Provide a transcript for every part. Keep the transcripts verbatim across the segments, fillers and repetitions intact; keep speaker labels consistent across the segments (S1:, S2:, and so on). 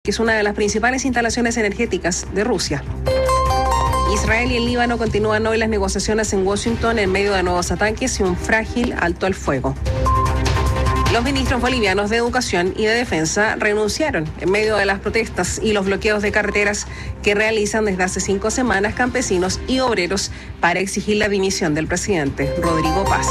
S1: que es una de las principales instalaciones energéticas de Rusia. Israel y el Líbano continúan hoy las negociaciones en Washington en medio de nuevos ataques y un frágil alto al fuego. Los ministros bolivianos de Educación y de Defensa renunciaron en medio de las protestas y los bloqueos de carreteras que realizan desde hace cinco semanas campesinos y obreros para exigir la dimisión del presidente Rodrigo Paz.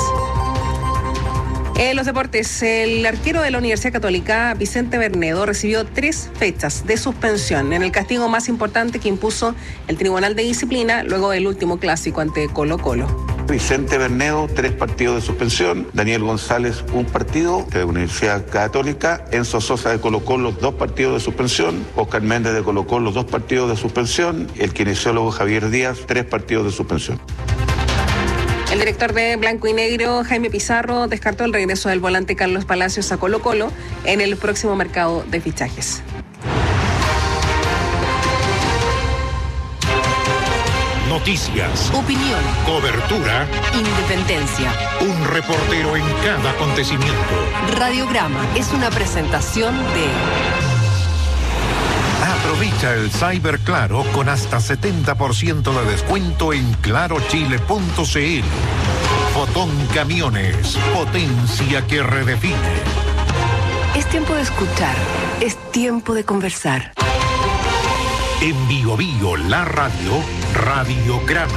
S1: En los deportes, el arquero de la Universidad Católica, Vicente Bernedo, recibió tres fechas de suspensión en el castigo más importante que impuso el Tribunal de Disciplina luego del último clásico ante Colo-Colo.
S2: Vicente Bernedo, tres partidos de suspensión. Daniel González, un partido de la Universidad Católica. Enzo Sosa de Colo-Colo, dos partidos de suspensión. Oscar Méndez de Colo-Colo, dos partidos de suspensión. El kinesiólogo Javier Díaz, tres partidos de suspensión.
S1: El director de Blanco y Negro, Jaime Pizarro, descartó el regreso del volante Carlos Palacios a Colo-Colo en el próximo mercado de fichajes.
S3: Noticias,
S4: opinión,
S3: cobertura,
S4: independencia.
S3: Un reportero en cada acontecimiento.
S4: Radiograma es una presentación de...
S3: Aprovecha el Cyber Claro con hasta setenta por ciento de descuento en claro chile punto c l. Fotón Camiones, potencia que redefine.
S4: Es tiempo de escuchar, es tiempo de conversar.
S3: En Bio Bio, la radio, Radiograma.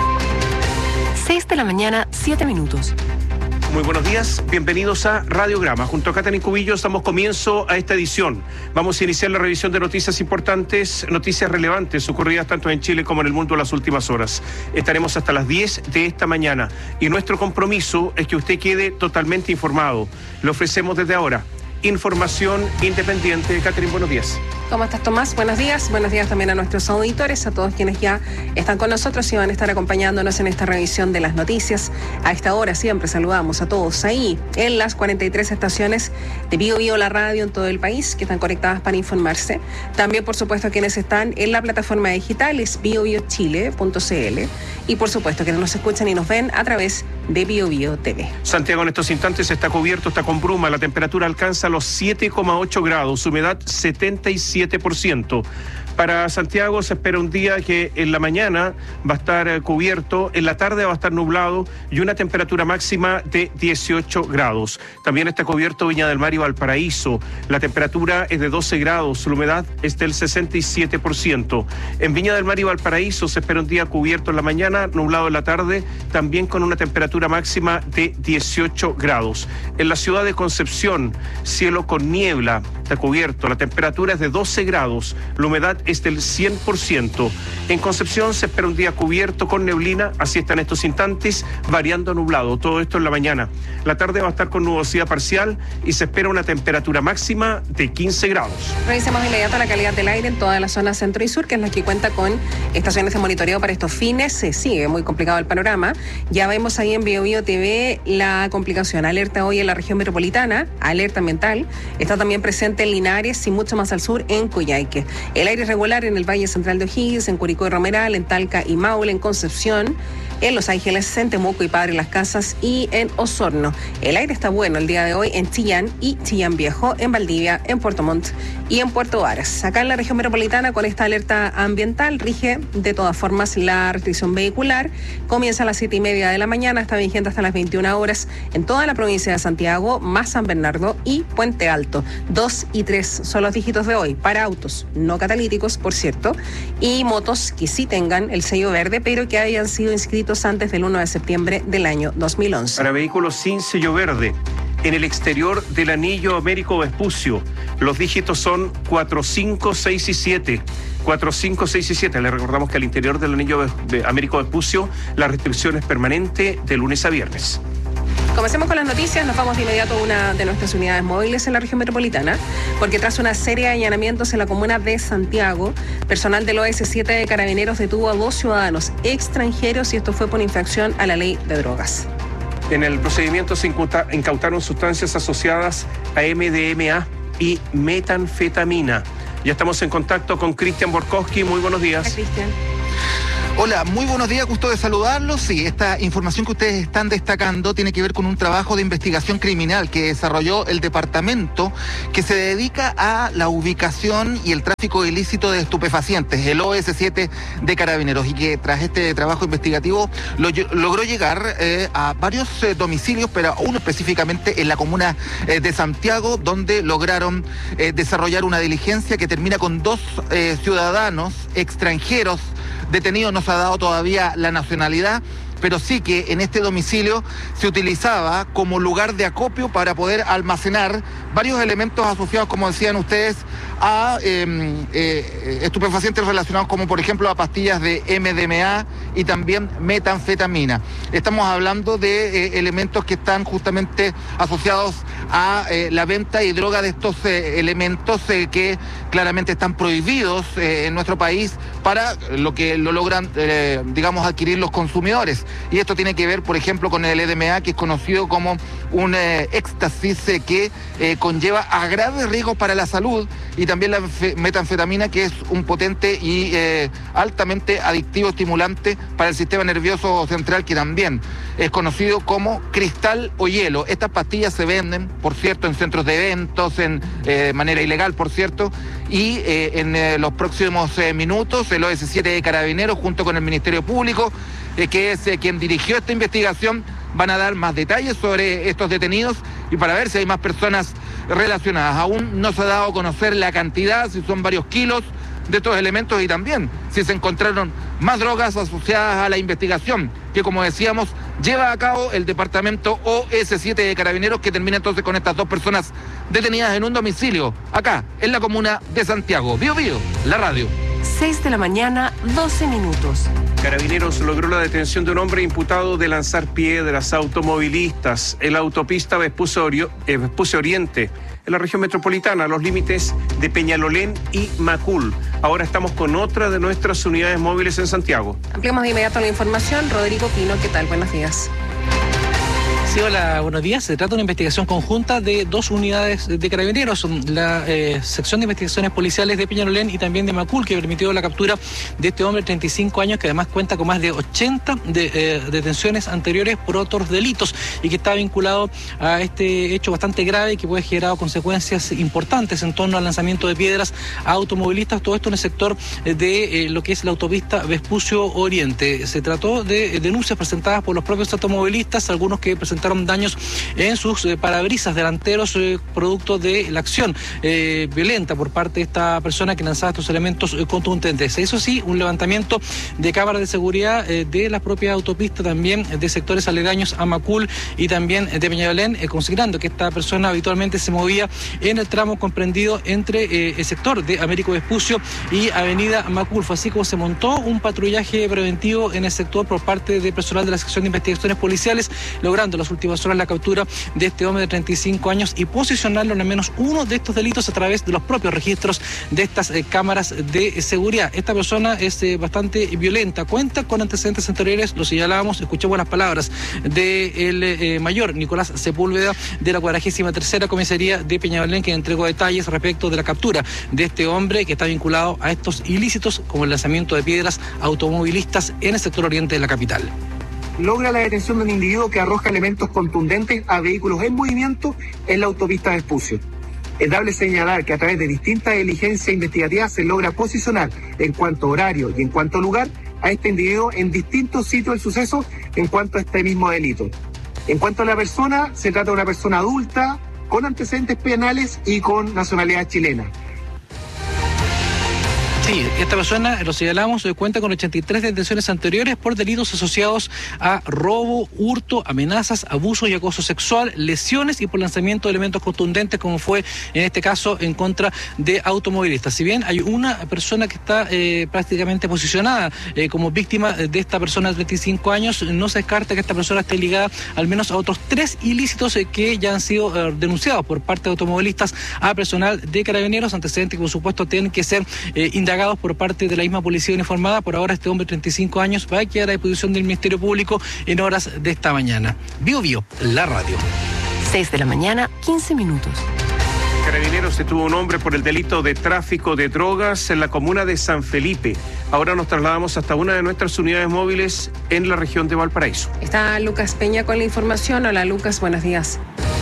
S4: seis de la mañana, siete minutos.
S5: Muy buenos días, bienvenidos a Radiograma. Junto a Catherine Cubillos damos comienzo a esta edición. Vamos a iniciar la revisión de noticias importantes, noticias relevantes ocurridas tanto en Chile como en el mundo en las últimas horas. Estaremos hasta las diez de esta mañana y nuestro compromiso es que usted quede totalmente informado. Le ofrecemos desde ahora información independiente. Catherine, buenos días.
S1: ¿Cómo estás, Tomás? Buenos días. Buenos días también a nuestros auditores, a todos quienes ya están con nosotros y van a estar acompañándonos en esta revisión de las noticias. A esta hora siempre saludamos a todos ahí en las cuarenta y tres estaciones de Bio Bio, la radio en todo el país, que están conectadas para informarse. También, por supuesto, quienes están en la plataforma digital es bio bio chile punto c l y, por supuesto, quienes nos escuchan y nos ven a través de Bio Bio T V.
S5: Santiago en estos instantes está cubierto, está con bruma. La temperatura alcanza los siete coma ocho grados, humedad setenta y siete por ciento. Para Santiago se espera un día que en la mañana va a estar eh, cubierto, en la tarde va a estar nublado y una temperatura máxima de dieciocho grados. También está cubierto Viña del Mar y Valparaíso. La temperatura es de doce grados, la humedad es del sesenta y siete por ciento. En Viña del Mar y Valparaíso se espera un día cubierto en la mañana, nublado en la tarde, también con una temperatura máxima de dieciocho grados. En la ciudad de Concepción, cielo con niebla, está cubierto, la temperatura es de doce grados, la humedad es del cien por ciento. En Concepción se espera un día cubierto con neblina, así está en estos instantes, variando nublado, todo esto en la mañana. La tarde va a estar con nubosidad parcial y se espera una temperatura máxima de quince grados.
S1: Revisemos de inmediato la calidad del aire en toda la zona centro y sur, que es la que cuenta con estaciones de monitoreo para estos fines. Se sigue muy complicado el panorama. Ya vemos ahí en Bio Bio T V la complicación. Alerta hoy en la región metropolitana, alerta ambiental. Está también presente en Linares y mucho más al sur en Coyhaique. El aire regular en el Valle Central de O'Higgins, en Curicó y Romeral, en Talca y Maule, en Concepción, en Los Ángeles, en Temuco y Padre Las Casas y en Osorno. El aire está bueno el día de hoy en Chillán y Chillán Viejo, en Valdivia, en Puerto Montt y en Puerto Varas. Acá en la región metropolitana, con esta alerta ambiental, rige de todas formas la restricción vehicular. Comienza a las siete y media de la mañana, está vigente hasta las veintiuna horas en toda la provincia de Santiago, más San Bernardo y Puente Alto. dos y tres son los dígitos de hoy para autos no catalíticos, por cierto, y motos que sí tengan el sello verde, pero que hayan sido inscritos antes del uno de septiembre del año dos mil once.
S5: Para vehículos sin sello verde, en el exterior del anillo Américo Vespucio, los dígitos son cuatro, cinco, seis y siete. cuatro, cinco, seis y siete. Le recordamos que al interior del anillo Américo Vespucio la restricción es permanente de lunes a viernes.
S1: Comencemos con las noticias, nos vamos de inmediato a una de nuestras unidades móviles en la región metropolitana, porque tras una serie de allanamientos en la comuna de Santiago, personal del O S siete de Carabineros detuvo a dos ciudadanos extranjeros y esto fue por infracción a la ley de drogas.
S5: En el procedimiento se incautaron sustancias asociadas a M D M A y metanfetamina. Ya estamos en contacto con Cristian Borkowski. Muy buenos días.
S1: Hola, Cristian.
S6: Hola, muy buenos días, gusto de saludarlos. Sí, esta información que ustedes están destacando tiene que ver con un trabajo de investigación criminal que desarrolló el departamento que se dedica a la ubicación y el tráfico ilícito de estupefacientes, el O S siete de Carabineros, y que tras este trabajo investigativo lo, logró llegar eh, a varios eh, domicilios, pero uno específicamente en la comuna eh, de Santiago, donde lograron eh, desarrollar una diligencia que termina con dos eh, ciudadanos extranjeros detenidos. No se ha dado todavía la nacionalidad, pero sí que en este domicilio se utilizaba como lugar de acopio para poder almacenar varios elementos asociados, como decían ustedes, a eh, eh, estupefacientes relacionados como por ejemplo a pastillas de M D M A y también metanfetamina. Estamos hablando de eh, elementos que están justamente asociados a eh, la venta y droga de estos eh, elementos eh, que claramente están prohibidos eh, en nuestro país para lo que lo logran, eh, digamos, adquirir los consumidores. Y esto tiene que ver, por ejemplo, con el M D M A, que es conocido como un eh, éxtasis eh, que eh, conlleva a graves riesgos para la salud, y también la metanfetamina, que es un potente y eh, altamente adictivo estimulante para el sistema nervioso central, que también es conocido como cristal o hielo. Estas pastillas se venden, por cierto, en centros de eventos, en eh, manera ilegal, por cierto, y eh, en eh, los próximos eh, minutos el O S siete de Carabineros, junto con el Ministerio Público, eh, que es eh, quien dirigió esta investigación, van a dar más detalles sobre estos detenidos y para ver si hay más personas relacionadas. Aún no se ha dado a conocer la cantidad, si son varios kilos de estos elementos, y también si se encontraron más drogas asociadas a la investigación que, como decíamos, lleva a cabo el departamento O S siete de Carabineros, que termina entonces con estas dos personas detenidas en un domicilio acá en la comuna de Santiago. Bío Bío, la radio.
S4: seis de la mañana, doce minutos.
S5: Carabineros logró la detención de un hombre imputado de lanzar piedras a automovilistas en la autopista Vespucio, eh, Vespucio Oriente, en la región metropolitana, a los límites de Peñalolén y Macul. Ahora estamos con otra de nuestras unidades móviles en Santiago.
S1: Ampliamos de inmediato la información. Rodrigo Pino, ¿qué tal? Buenos días.
S7: Sí, hola, buenos días. Se trata de una investigación conjunta de dos unidades de Carabineros, la eh, sección de investigaciones policiales de Peñalolén y también de Macul, que permitió la captura de este hombre de treinta y cinco años, que además cuenta con más de ochenta de, eh, detenciones anteriores por otros delitos y que está vinculado a este hecho bastante grave y que puede generar consecuencias importantes en torno al lanzamiento de piedras a automovilistas. Todo esto en el sector de eh, lo que es la autopista Vespucio Oriente. Se trató de eh, denuncias presentadas por los propios automovilistas, algunos que presentaron daños en sus eh, parabrisas delanteros, eh, producto de la acción eh, violenta por parte de esta persona que lanzaba estos elementos eh, contundentes. Eso sí, un levantamiento de cámaras de seguridad eh, de la propia autopista, también eh, de sectores aledaños a Macul y también eh, de Peñalolén, eh, considerando que esta persona habitualmente se movía en el tramo comprendido entre eh, el sector de Américo Vespucio y Avenida Macul. Fue así como se montó un patrullaje preventivo en el sector por parte de personal de la sección de investigaciones policiales, logrando las últimas horas la captura de este hombre de treinta y cinco años y posicionarlo en al menos uno de estos delitos a través de los propios registros de estas eh, cámaras de seguridad. Esta persona es eh, bastante violenta, cuenta con antecedentes anteriores, lo señalábamos, escuchamos las palabras del eh, mayor Nicolás Sepúlveda de la cuadragésima tercera comisaría de Peñalolén, que entregó detalles respecto de la captura de este hombre que está vinculado a estos ilícitos como el lanzamiento de piedras automovilistas en el sector oriente de la capital.
S8: Logra la detención de un individuo que arroja elementos contundentes a vehículos en movimiento en la autopista Vespucio. Es dable señalar que a través de distintas diligencias investigativas se logra posicionar en cuanto a horario y en cuanto a lugar a este individuo en distintos sitios del suceso en cuanto a este mismo delito. En cuanto a la persona, se trata de una persona adulta con antecedentes penales y con nacionalidad chilena.
S7: Sí, esta persona, lo señalamos, cuenta con ochenta y tres detenciones anteriores por delitos asociados a robo, hurto, amenazas, abuso y acoso sexual, lesiones y por lanzamiento de elementos contundentes, como fue en este caso en contra de automovilistas. Si bien hay una persona que está eh, prácticamente posicionada eh, como víctima de esta persona de treinta y cinco años, no se descarta que esta persona esté ligada al menos a otros tres ilícitos eh, que ya han sido eh, denunciados por parte de automovilistas a personal de Carabineros, antecedentes que por supuesto tienen que ser eh, indagados por parte de la misma policía uniformada. Por ahora este hombre de treinta y cinco años va a quedar a disposición del Ministerio Público en horas de esta mañana. Bío Bío, la radio.
S4: seis de la mañana, quince minutos.
S5: Carabineros detuvo a un hombre por el delito de tráfico de drogas en la comuna de San Felipe. Ahora nos trasladamos hasta una de nuestras unidades móviles en la región de Valparaíso.
S1: Está Lucas Peña con la información. Hola Lucas, buenos días.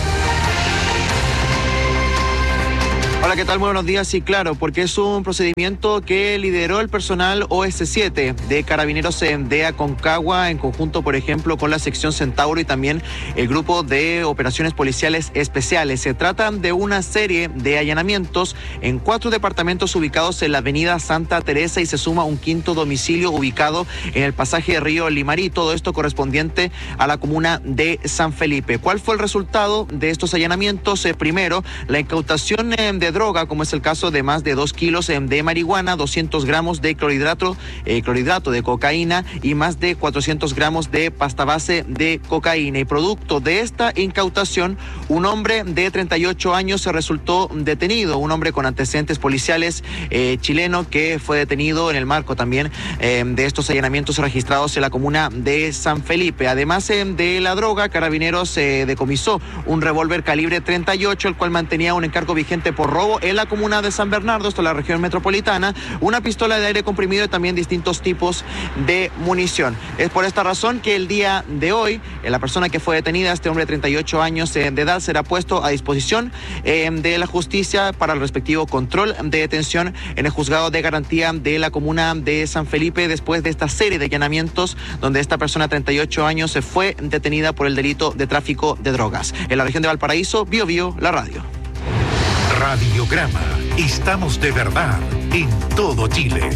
S9: Hola, ¿qué tal? Buenos días. Sí, claro, porque es un procedimiento que lideró el personal O S siete de Carabineros de Aconcagua, en conjunto, por ejemplo, con la sección Centauro y también el grupo de operaciones policiales especiales. Se trata de una serie de allanamientos en cuatro departamentos ubicados en la avenida Santa Teresa y se suma un quinto domicilio ubicado en el pasaje de Río Limarí, todo esto correspondiente a la comuna de San Felipe. ¿Cuál fue el resultado de estos allanamientos? Eh, primero, la incautación eh, de droga, como es el caso de más de dos kilos de marihuana, doscientos gramos de clorhidrato, eh, clorhidrato de cocaína y más de cuatrocientos gramos de pasta base de cocaína. Y producto de esta incautación, un hombre de treinta y ocho años se resultó detenido, un hombre con antecedentes policiales eh, chileno que fue detenido en el marco también eh, de estos allanamientos registrados en la comuna de San Felipe. Además eh, de la droga, Carabineros eh, decomisó un revólver calibre treinta y ocho, el cual mantenía un encargo vigente por robo en la comuna de San Bernardo, esto es la región metropolitana, una pistola de aire comprimido y también distintos tipos de munición. Es por esta razón que el día de hoy, eh, la persona que fue detenida, este hombre de treinta y ocho años eh, de edad, será puesto a disposición eh, de la justicia para el respectivo control de detención en el juzgado de garantía de la comuna de San Felipe, después de esta serie de allanamientos donde esta persona de treinta y ocho años se fue detenida por el delito de tráfico de drogas. En la región de Valparaíso, Bio Bio, la radio.
S3: Radiograma. Estamos de verdad en todo Chile.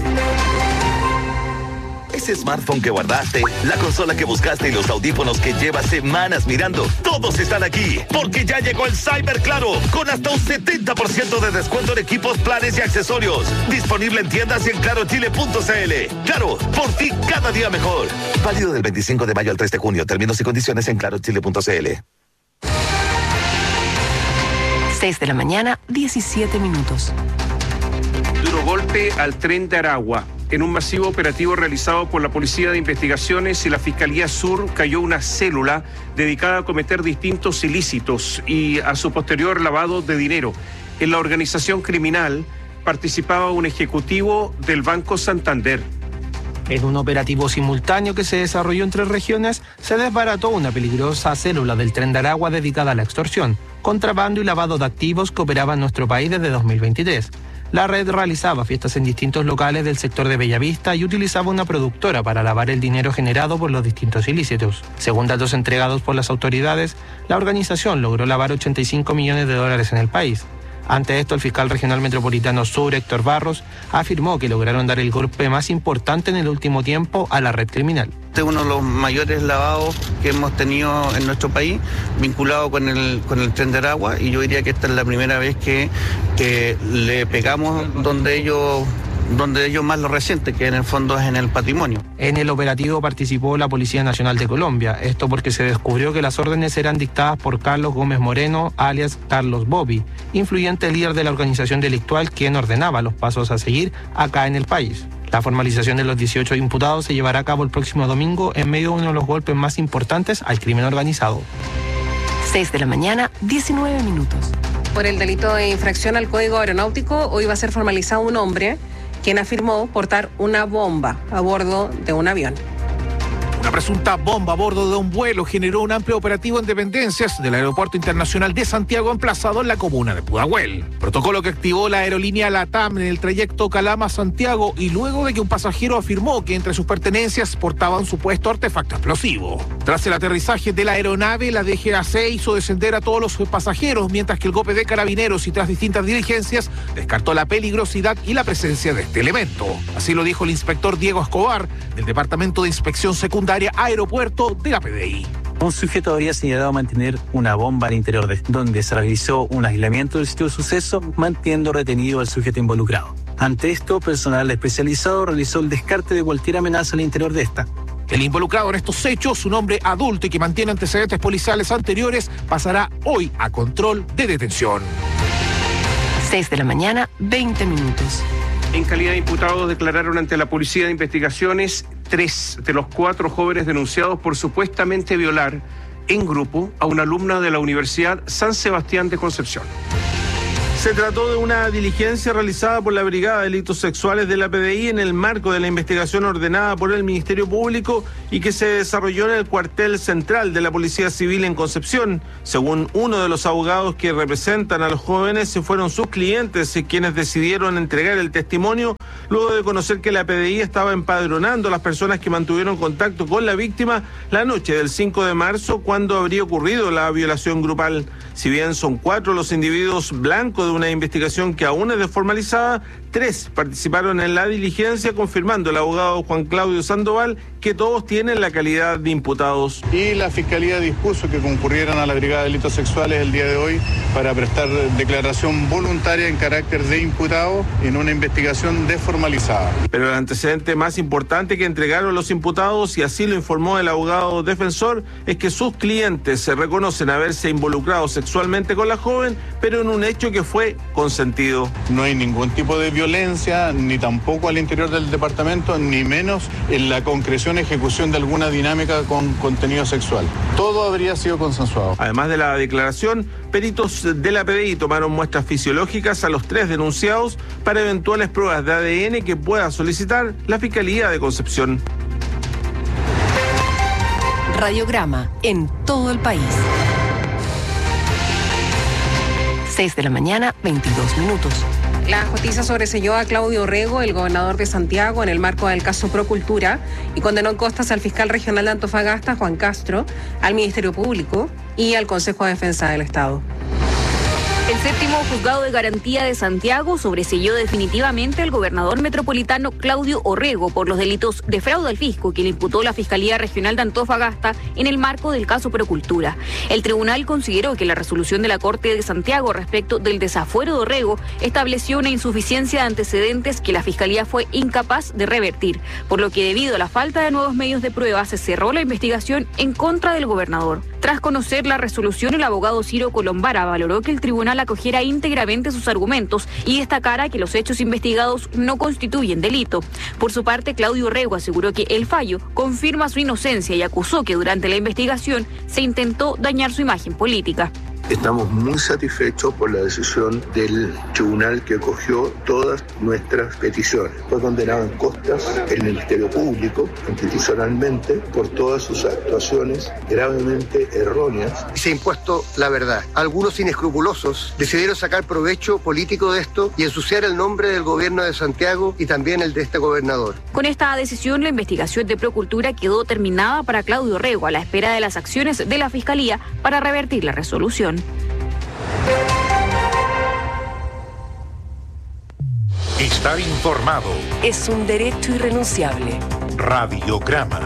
S10: Ese smartphone que guardaste, la consola que buscaste y los audífonos que llevas semanas mirando, todos están aquí, porque ya llegó el Cyber Claro, con hasta un setenta por ciento de descuento en equipos, planes y accesorios. Disponible en tiendas y en claro chile punto c l. Claro, por ti cada día mejor. Válido del veinticinco de mayo al tres de junio. Términos y condiciones en claro chile punto c l.
S4: seis de la mañana, diecisiete minutos.
S5: Duro golpe al tren de Aragua. En un masivo operativo realizado por la Policía de Investigaciones y la Fiscalía Sur cayó una célula dedicada a cometer distintos ilícitos y a su posterior lavado de dinero. En la organización criminal participaba un ejecutivo del Banco Santander.
S11: En un operativo simultáneo que se desarrolló en tres regiones, se desbarató una peligrosa célula del Tren de Aragua dedicada a la extorsión, contrabando y lavado de activos que operaba en nuestro país desde dos mil veintitrés. La red realizaba fiestas en distintos locales del sector de Bellavista y utilizaba una productora para lavar el dinero generado por los distintos ilícitos. Según datos entregados por las autoridades, la organización logró lavar ochenta y cinco millones de dólares en el país. Ante esto, el fiscal regional metropolitano Sur, Héctor Barros, afirmó que lograron dar el golpe más importante en el último tiempo a la red criminal.
S12: Este es uno de los mayores lavados que hemos tenido en nuestro país, vinculado con el, con el Tren de Aragua, y yo diría que esta es la primera vez que, que le pegamos donde ellos... donde ellos más lo resienten, que en el fondo es en el patrimonio.
S11: En el operativo participó la Policía Nacional de Colombia, esto porque se descubrió que las órdenes eran dictadas por Carlos Gómez Moreno, alias Carlos Bobby, influyente líder de la organización delictual, quien ordenaba los pasos a seguir acá en el país. La formalización de los dieciocho imputados se llevará a cabo el próximo domingo en medio de uno de los golpes más importantes al crimen organizado.
S4: seis de la mañana, diecinueve minutos.
S1: Por el delito de infracción al Código Aeronáutico, hoy va a ser formalizado un hombre quien afirmó portar una bomba a bordo de un avión.
S13: Una presunta bomba a bordo de un vuelo generó un amplio operativo en dependencias del Aeropuerto Internacional de Santiago, emplazado en la comuna de Pudahuel. Protocolo que activó la aerolínea LATAM en el trayecto Calama-Santiago y luego de que un pasajero afirmó que entre sus pertenencias portaba un supuesto artefacto explosivo. Tras el aterrizaje de la aeronave, la D G A C hizo descender a todos los pasajeros, mientras que el G O P de Carabineros y tras distintas diligencias descartó la peligrosidad y la presencia de este elemento. Así lo dijo el inspector Diego Escobar del Departamento de Inspección Secundaria Aeropuerto de la P D I.
S14: Un sujeto habría señalado mantener una bomba al interior de donde se realizó un aislamiento del sitio de suceso, manteniendo retenido al sujeto involucrado. Ante esto, personal especializado realizó el descarte de cualquier amenaza al interior de esta.
S13: El involucrado en estos hechos, un hombre adulto y que mantiene antecedentes policiales anteriores, pasará hoy a control de detención.
S4: seis de la mañana, veinte minutos.
S5: En calidad de imputados declararon ante la Policía de Investigaciones tres de los cuatro jóvenes denunciados por supuestamente violar en grupo a una alumna de la Universidad San Sebastián de Concepción.
S15: Se trató de una diligencia realizada por la Brigada de Delitos Sexuales de la P D I en el marco de la investigación ordenada por el Ministerio Público y que se desarrolló en el cuartel central de la Policía Civil en Concepción. Según uno de los abogados que representan a los jóvenes, fueron sus clientes quienes decidieron entregar el testimonio luego de conocer que la P D I estaba empadronando a las personas que mantuvieron contacto con la víctima la noche del cinco de marzo, cuando habría ocurrido la violación grupal. Si bien son cuatro los individuos blancos de una investigación que aún es desformalizada, tres participaron en la diligencia, confirmando el abogado Juan Claudio Sandoval que todos tienen la calidad de imputados.
S16: Y la Fiscalía dispuso que concurrieran a la Brigada de Delitos Sexuales el día de hoy para prestar declaración voluntaria en carácter de imputado en una investigación desformalizada.
S15: Pero el antecedente más importante que entregaron los imputados, y así lo informó el abogado defensor, es que sus clientes se reconocen haberse involucrado sexualmente con la joven, pero en un hecho que fue consentido.
S16: No hay ningún tipo de violencia, ni tampoco al interior del departamento, ni menos en la concreción y ejecución de alguna dinámica con contenido sexual. Todo habría sido consensuado.
S15: Además de la declaración, peritos de la P D I tomaron muestras fisiológicas a los tres denunciados para eventuales pruebas de A D N que pueda solicitar la Fiscalía de Concepción.
S4: Radiograma en todo el país. seis de la mañana, veintidós minutos.
S1: La justicia sobreseyó a Claudio Orrego, el gobernador de Santiago, en el marco del caso Procultura, y condenó en costas al fiscal regional de Antofagasta, Juan Castro, al Ministerio Público y al Consejo de Defensa del Estado.
S17: El séptimo juzgado de garantía de Santiago sobreseyó definitivamente al gobernador metropolitano Claudio Orrego por los delitos de fraude al fisco que le imputó la Fiscalía Regional de Antofagasta en el marco del caso Procultura. El tribunal consideró que la resolución de la Corte de Santiago respecto del desafuero de Orrego estableció una insuficiencia de antecedentes que la Fiscalía fue incapaz de revertir, por lo que debido a la falta de nuevos medios de prueba se cerró la investigación en contra del gobernador. Tras conocer la resolución, el abogado Ciro Colombara valoró que el tribunal acogiera íntegramente sus argumentos y destacara que los hechos investigados no constituyen delito. Por su parte, Claudio Orrego aseguró que el fallo confirma su inocencia y acusó que durante la investigación se intentó dañar su imagen política.
S18: Estamos muy satisfechos por la decisión del tribunal que acogió todas nuestras peticiones. Fue condenado en costas el Ministerio Público, institucionalmente, por todas sus actuaciones gravemente erróneas.
S19: Se ha impuesto la verdad. Algunos inescrupulosos decidieron sacar provecho político de esto y ensuciar el nombre del gobierno de Santiago y también el de este gobernador.
S17: Con esta decisión, la investigación de Procultura quedó terminada para Claudio Orrego, a la espera de las acciones de la Fiscalía para revertir la resolución.
S3: Estar informado
S4: es un derecho irrenunciable.
S3: Radiograma.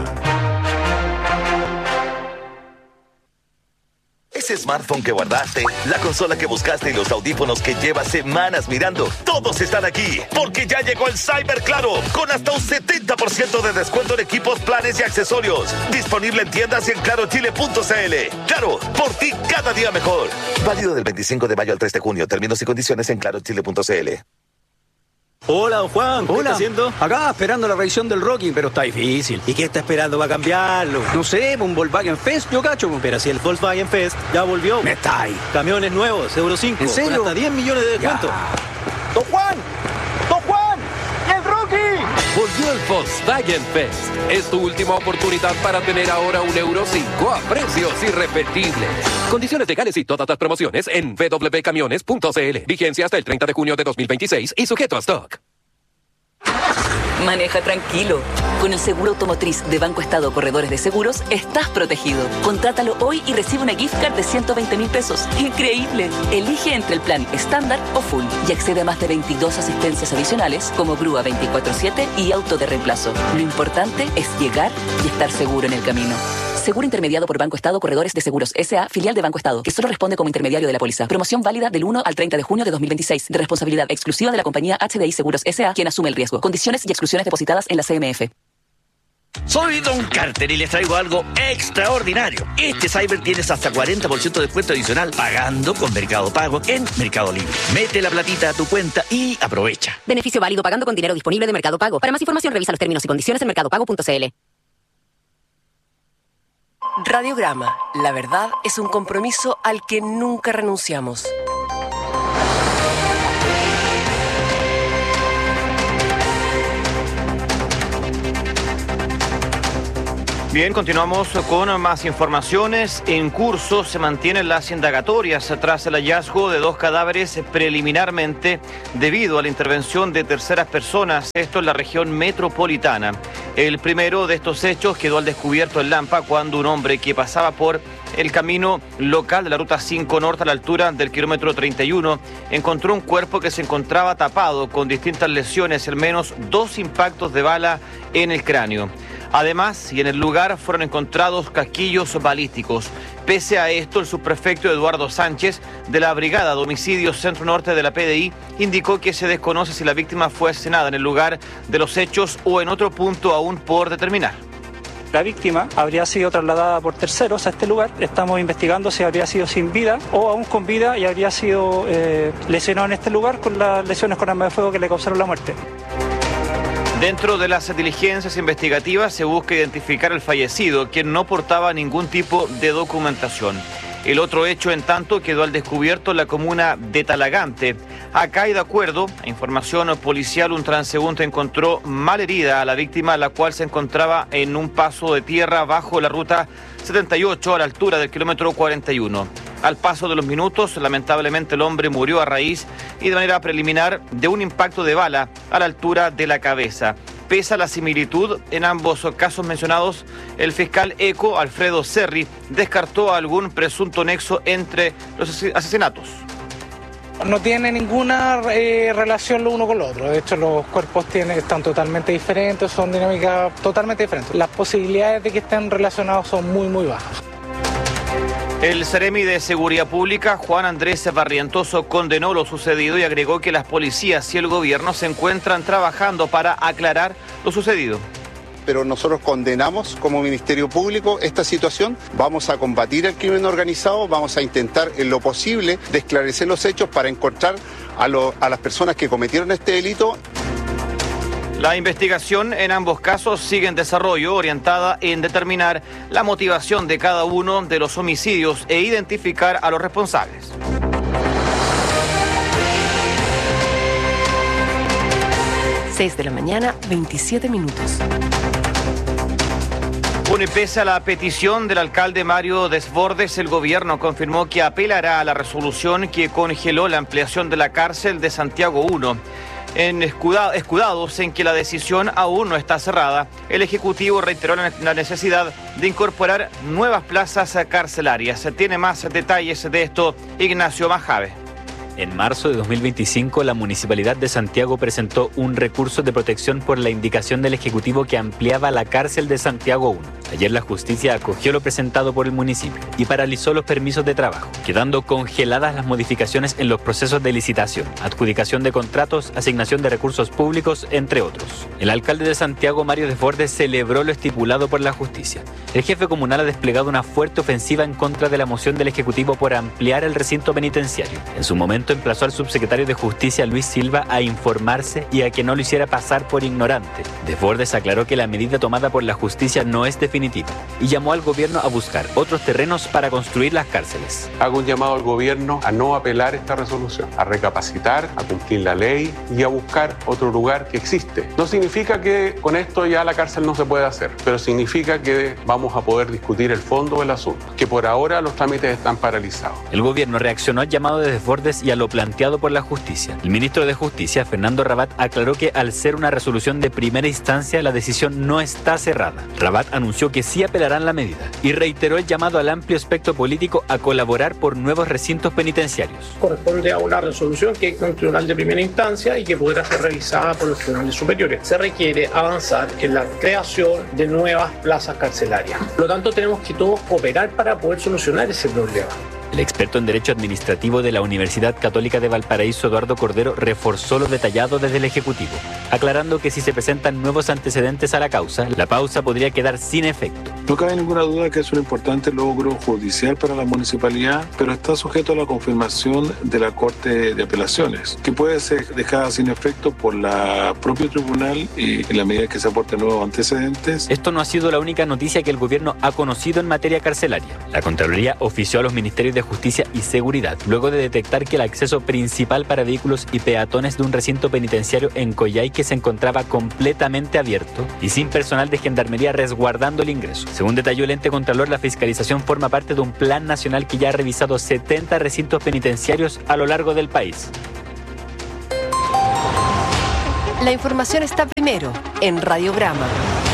S10: Ese smartphone que guardaste, la consola que buscaste y los audífonos que llevas semanas mirando, todos están aquí, porque ya llegó el Cyber Claro, con hasta un setenta por ciento de descuento en equipos, planes y accesorios. Disponible en tiendas y en claro chile punto c l. Claro, por ti cada día mejor. Válido del veinticinco de mayo al tres de junio. Términos y condiciones en claro chile punto c l.
S20: Hola, don Juan, ¿qué
S21: Hola.
S20: está haciendo?
S21: Acá esperando la revisión del Rocking, pero está difícil.
S20: ¿Y qué está esperando para cambiarlo?
S21: No sé, un Volkswagen Fest, yo cacho.
S20: Pero si el Volkswagen Fest ya volvió.
S21: Me está ahí.
S20: Camiones nuevos, Euro cinco.
S21: ¿En serio?
S20: Con hasta diez millones de descuento.
S21: Ya. ¡Don Juan! ¡Don Juan! ¡Y el Rocking!
S22: Volvió el Volkswagen Fest. Es tu última oportunidad para tener ahora un Euro cinco a precios irrepetibles. Condiciones legales y todas las promociones en w w w punto camiones punto c l. Vigencia hasta el treinta de junio de dos mil veintiséis y sujeto a stock.
S23: Maneja tranquilo. Con el seguro automotriz de Banco Estado Corredores de Seguros, estás protegido. Contrátalo hoy y recibe una gift card de ciento veinte mil pesos. ¡Increíble! Elige entre el plan estándar o full y accede a más de veintidós asistencias adicionales como grúa veinticuatro siete y auto de reemplazo. Lo importante es llegar y estar seguro en el camino. Seguro intermediado por Banco Estado Corredores de Seguros S A, filial de Banco Estado, que solo responde como intermediario de la póliza. Promoción válida del uno al treinta de junio de dos mil veintiséis, de responsabilidad exclusiva de la compañía H D I Seguros S A, quien asume el riesgo. Condiciones y exclusiones depositadas en la C M F.
S24: Soy Don Carter y les traigo algo extraordinario. Este Cyber tienes hasta cuarenta por ciento de descuento adicional pagando con Mercado Pago en Mercado Libre. Mete la platita a tu cuenta y aprovecha.
S25: Beneficio válido pagando con dinero disponible de Mercado Pago. Para más información revisa los términos y condiciones en mercado pago punto c l.
S4: Radiograma. La verdad es un compromiso al que nunca renunciamos.
S2: Bien, continuamos con más informaciones. En curso se mantienen las indagatorias tras el hallazgo de dos cadáveres preliminarmente debido a la intervención de terceras personas, esto en la región metropolitana. El primero de estos hechos quedó al descubierto en Lampa cuando un hombre que pasaba por el camino local de la Ruta cinco Norte a la altura del kilómetro treinta y uno encontró un cuerpo que se encontraba tapado con distintas lesiones, al menos dos impactos de bala en el cráneo. Además, y en el lugar fueron encontrados casquillos balísticos. Pese a esto, el subprefecto Eduardo Sánchez, de la Brigada de Homicidios Centro Norte de la P D I, indicó que se desconoce si la víctima fue asesinada en el lugar de los hechos o en otro punto aún por determinar.
S6: La víctima habría sido trasladada por terceros a este lugar. Estamos investigando si habría sido sin vida o aún con vida y habría sido eh, lesionado en este lugar con las lesiones con arma de fuego que le causaron la muerte.
S2: Dentro de las diligencias investigativas se busca identificar al fallecido, quien no portaba ningún tipo de documentación. El otro hecho, en tanto, quedó al descubierto en la comuna de Talagante. Acá, y de acuerdo a información policial, un transeúnte encontró malherida a la víctima, la cual se encontraba en un paso de tierra bajo la ruta setenta y ocho a la altura del kilómetro cuarenta y uno. Al paso de los minutos, lamentablemente el hombre murió a raíz y de manera preliminar de un impacto de bala a la altura de la cabeza. Pese a la similitud en ambos casos mencionados, el fiscal Eco, Alfredo Serri, descartó algún presunto nexo entre los asesinatos.
S7: No tiene ninguna eh, relación lo uno con lo otro. De hecho, los cuerpos tienen, están totalmente diferentes, son dinámicas totalmente diferentes. Las posibilidades de que estén relacionados son muy, muy bajas.
S2: El Seremi de Seguridad Pública, Juan Andrés Barrientoso, condenó lo sucedido y agregó que las policías y el gobierno se encuentran trabajando para aclarar lo sucedido.
S8: Pero nosotros condenamos como Ministerio Público esta situación, vamos a combatir el crimen organizado, vamos a intentar en lo posible de esclarecer los hechos para encontrar a, lo, a las personas que cometieron este delito.
S2: La investigación en ambos casos sigue en desarrollo, orientada en determinar la motivación de cada uno de los homicidios e identificar a los responsables.
S4: seis de la mañana, veintisiete minutos.
S2: Bueno, y pese a la petición del alcalde Mario Desbordes, el gobierno confirmó que apelará a la resolución que congeló la ampliación de la cárcel de Santiago uno. En escuda, escudados en que la decisión aún no está cerrada, el Ejecutivo reiteró la, la necesidad de incorporar nuevas plazas carcelarias. Tiene más detalles de esto Ignacio Majave.
S9: En marzo de dos mil veinticinco, la Municipalidad de Santiago presentó un recurso de protección por la indicación del Ejecutivo que ampliaba la cárcel de Santiago uno. Ayer la justicia acogió lo presentado por el municipio y paralizó los permisos de trabajo, quedando congeladas las modificaciones en los procesos de licitación, adjudicación de contratos, asignación de recursos públicos, entre otros. El alcalde de Santiago, Mario Desbordes, celebró lo estipulado por la justicia. El jefe comunal ha desplegado una fuerte ofensiva en contra de la moción del Ejecutivo por ampliar el recinto penitenciario. En su momento emplazó al subsecretario de Justicia, Luis Silva, a informarse y a que no lo hiciera pasar por ignorante. Desbordes aclaró que la medida tomada por la justicia no es definitiva y llamó al gobierno a buscar otros terrenos para construir las cárceles.
S26: Hago un llamado al gobierno a no apelar esta resolución, a recapacitar, a cumplir la ley y a buscar otro lugar que existe. No significa que con esto ya la cárcel no se pueda hacer, pero significa que vamos a poder discutir el fondo del asunto, que por ahora los trámites están paralizados.
S9: El gobierno reaccionó al llamado de Desbordes y a lo planteado por la justicia. El ministro de Justicia, Fernando Rabat, aclaró que al ser una resolución de primera instancia, la decisión no está cerrada. Rabat anunció que sí apelarán la medida y reiteró el llamado al amplio espectro político a colaborar por nuevos recintos penitenciarios.
S27: Corresponde a una resolución que es un tribunal de primera instancia y que podrá ser revisada por los tribunales superiores. Se requiere avanzar en la creación de nuevas plazas carcelarias. Por lo tanto, tenemos que todos cooperar para poder solucionar ese problema.
S9: El experto en Derecho Administrativo de la Universidad Católica de Valparaíso, Eduardo Cordero, reforzó lo detallado desde el Ejecutivo, aclarando que si se presentan nuevos antecedentes a la causa, la pausa podría quedar sin efecto.
S28: No cabe ninguna duda que es un importante logro judicial para la municipalidad, pero está sujeto a la confirmación de la Corte de Apelaciones, que puede ser dejada sin efecto por la propio tribunal y en la medida que se aporten nuevos antecedentes.
S9: Esto no ha sido la única noticia que el gobierno ha conocido en materia carcelaria. La Contraloría ofició a los ministerios de Justicia y Seguridad, luego de detectar que el acceso principal para vehículos y peatones de un recinto penitenciario en Coyhaique se encontraba completamente abierto y sin personal de gendarmería resguardando el ingreso. Según detalló el ente contralor, la fiscalización forma parte de un plan nacional que ya ha revisado setenta recintos penitenciarios a lo largo del país.
S4: La información está primero en Radiograma.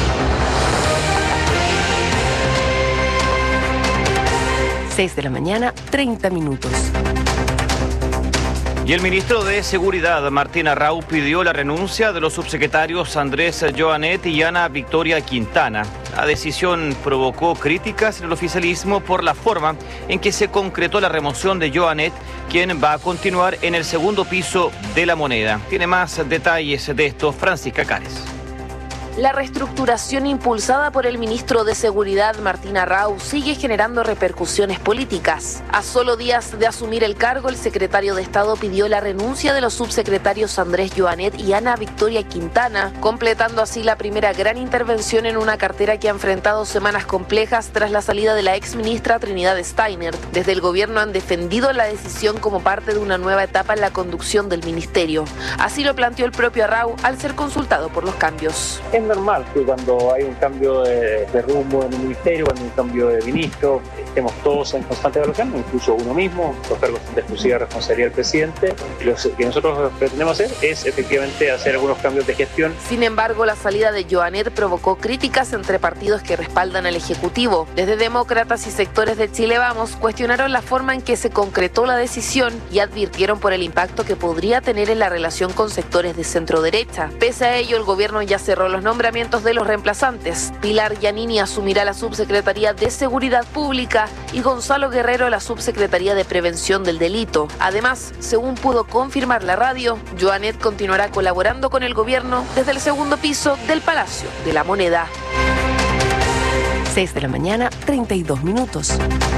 S4: seis de la mañana, treinta minutos.
S2: Y el ministro de Seguridad, Martín Arrau, pidió la renuncia de los subsecretarios Andrés Joanet y Ana Victoria Quintana. La decisión provocó críticas en el oficialismo por la forma en que se concretó la remoción de Joanet, quien va a continuar en el segundo piso de La Moneda. Tiene más detalles de esto Francisca Cares.
S1: La reestructuración impulsada por el ministro de Seguridad, Martín Arrau, sigue generando repercusiones políticas. A solo días de asumir el cargo, el secretario de Estado pidió la renuncia de los subsecretarios Andrés Joanet y Ana Victoria Quintana, completando así la primera gran intervención en una cartera que ha enfrentado semanas complejas tras la salida de la exministra Trinidad Steiner. Desde el gobierno han defendido la decisión como parte de una nueva etapa en la conducción del ministerio. Así lo planteó el propio Arrau al ser consultado por los cambios.
S5: Es normal que cuando hay un cambio de, de rumbo en el ministerio, cuando hay un cambio de ministro, estemos todos en constante evaluación, incluso uno mismo, los cargos de exclusiva responsabilidad del presidente. Lo que nosotros pretendemos hacer es efectivamente hacer algunos cambios de gestión.
S1: Sin embargo, la salida de Joanet provocó críticas entre partidos que respaldan al Ejecutivo. Desde demócratas y sectores de Chile Vamos cuestionaron la forma en que se concretó la decisión y advirtieron por el impacto que podría tener en la relación con sectores de centro derecha. Pese a ello, el gobierno ya cerró los nombramientos de los reemplazantes. Pilar Giannini asumirá la Subsecretaría de Seguridad Pública y Gonzalo Guerrero la Subsecretaría de Prevención del Delito. Además, según pudo confirmar la radio, Joanet continuará colaborando con el gobierno desde el segundo piso del Palacio de la Moneda.
S4: seis de la mañana, treinta y dos minutos.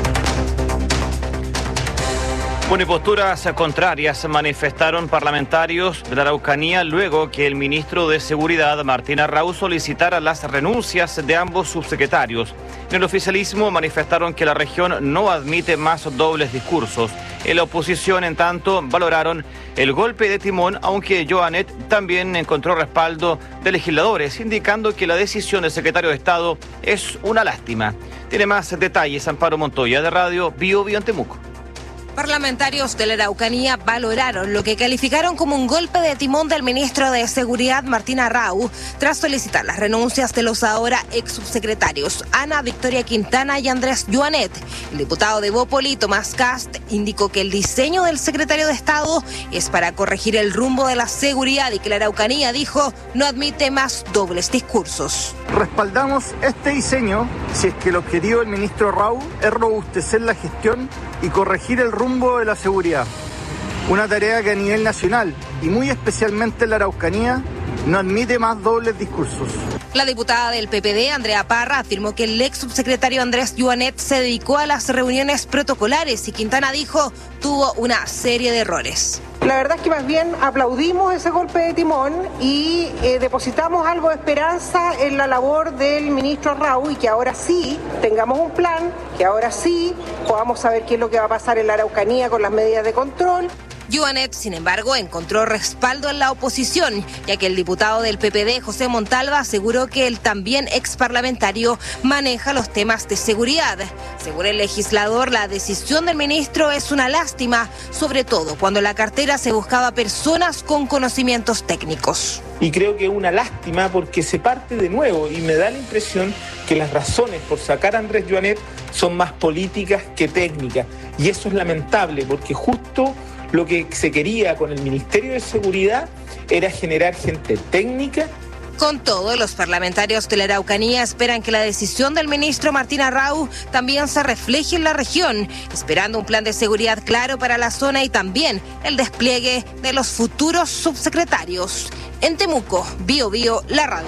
S2: Bueno, y posturas contrarias manifestaron parlamentarios de la Araucanía luego que el ministro de Seguridad, Martín Arrau, solicitara las renuncias de ambos subsecretarios. En el oficialismo manifestaron que la región no admite más dobles discursos. En la oposición, en tanto, valoraron el golpe de timón, aunque Joanet también encontró respaldo de legisladores, indicando que la decisión del secretario de Estado es una lástima. Tiene más detalles Amparo Montoya de Radio Bio Bio en Temuco.
S11: Parlamentarios de la Araucanía valoraron lo que calificaron como un golpe de timón del ministro de Seguridad, Martín Arrau, tras solicitar las renuncias de los ahora ex subsecretarios Ana Victoria Quintana y Andrés Joanet. El diputado de Bópoli, Tomás Cast, indicó que el diseño del secretario de Estado es para corregir el rumbo de la seguridad y que la Araucanía, dijo, no admite más dobles discursos.
S12: Respaldamos este diseño si es que el objetivo del ministro Arrau es robustecer la gestión y corregir el rumbo de la seguridad. Una tarea que a nivel nacional y muy especialmente en la Araucanía no admite más dobles discursos.
S11: La diputada del P P D, Andrea Parra, afirmó que el ex subsecretario Andrés Joanet se dedicó a las reuniones protocolares y Quintana, dijo, tuvo una serie de errores.
S13: La verdad es que más bien aplaudimos ese golpe de timón y eh, depositamos algo de esperanza en la labor del ministro Arrau y que ahora sí tengamos un plan, que ahora sí podamos saber qué es lo que va a pasar en la Araucanía con las medidas de control.
S11: Joanet, sin embargo, encontró respaldo en la oposición, ya que el diputado del P P D, José Montalva, aseguró que el también ex parlamentario maneja los temas de seguridad. Según el legislador, la decisión del ministro es una lástima, sobre todo cuando en la cartera se buscaba personas con conocimientos técnicos.
S27: Y creo que es una lástima porque se parte de nuevo y me da la impresión que las razones por sacar a Andrés Joanet son más políticas que técnicas. Y eso es lamentable porque justo lo que se quería con el Ministerio de Seguridad era generar gente técnica.
S11: Con todo, los parlamentarios de la Araucanía esperan que la decisión del ministro Martín Arrau también se refleje en la región, esperando un plan de seguridad claro para la zona y también el despliegue de los futuros subsecretarios. En Temuco, Bio Bio, la radio.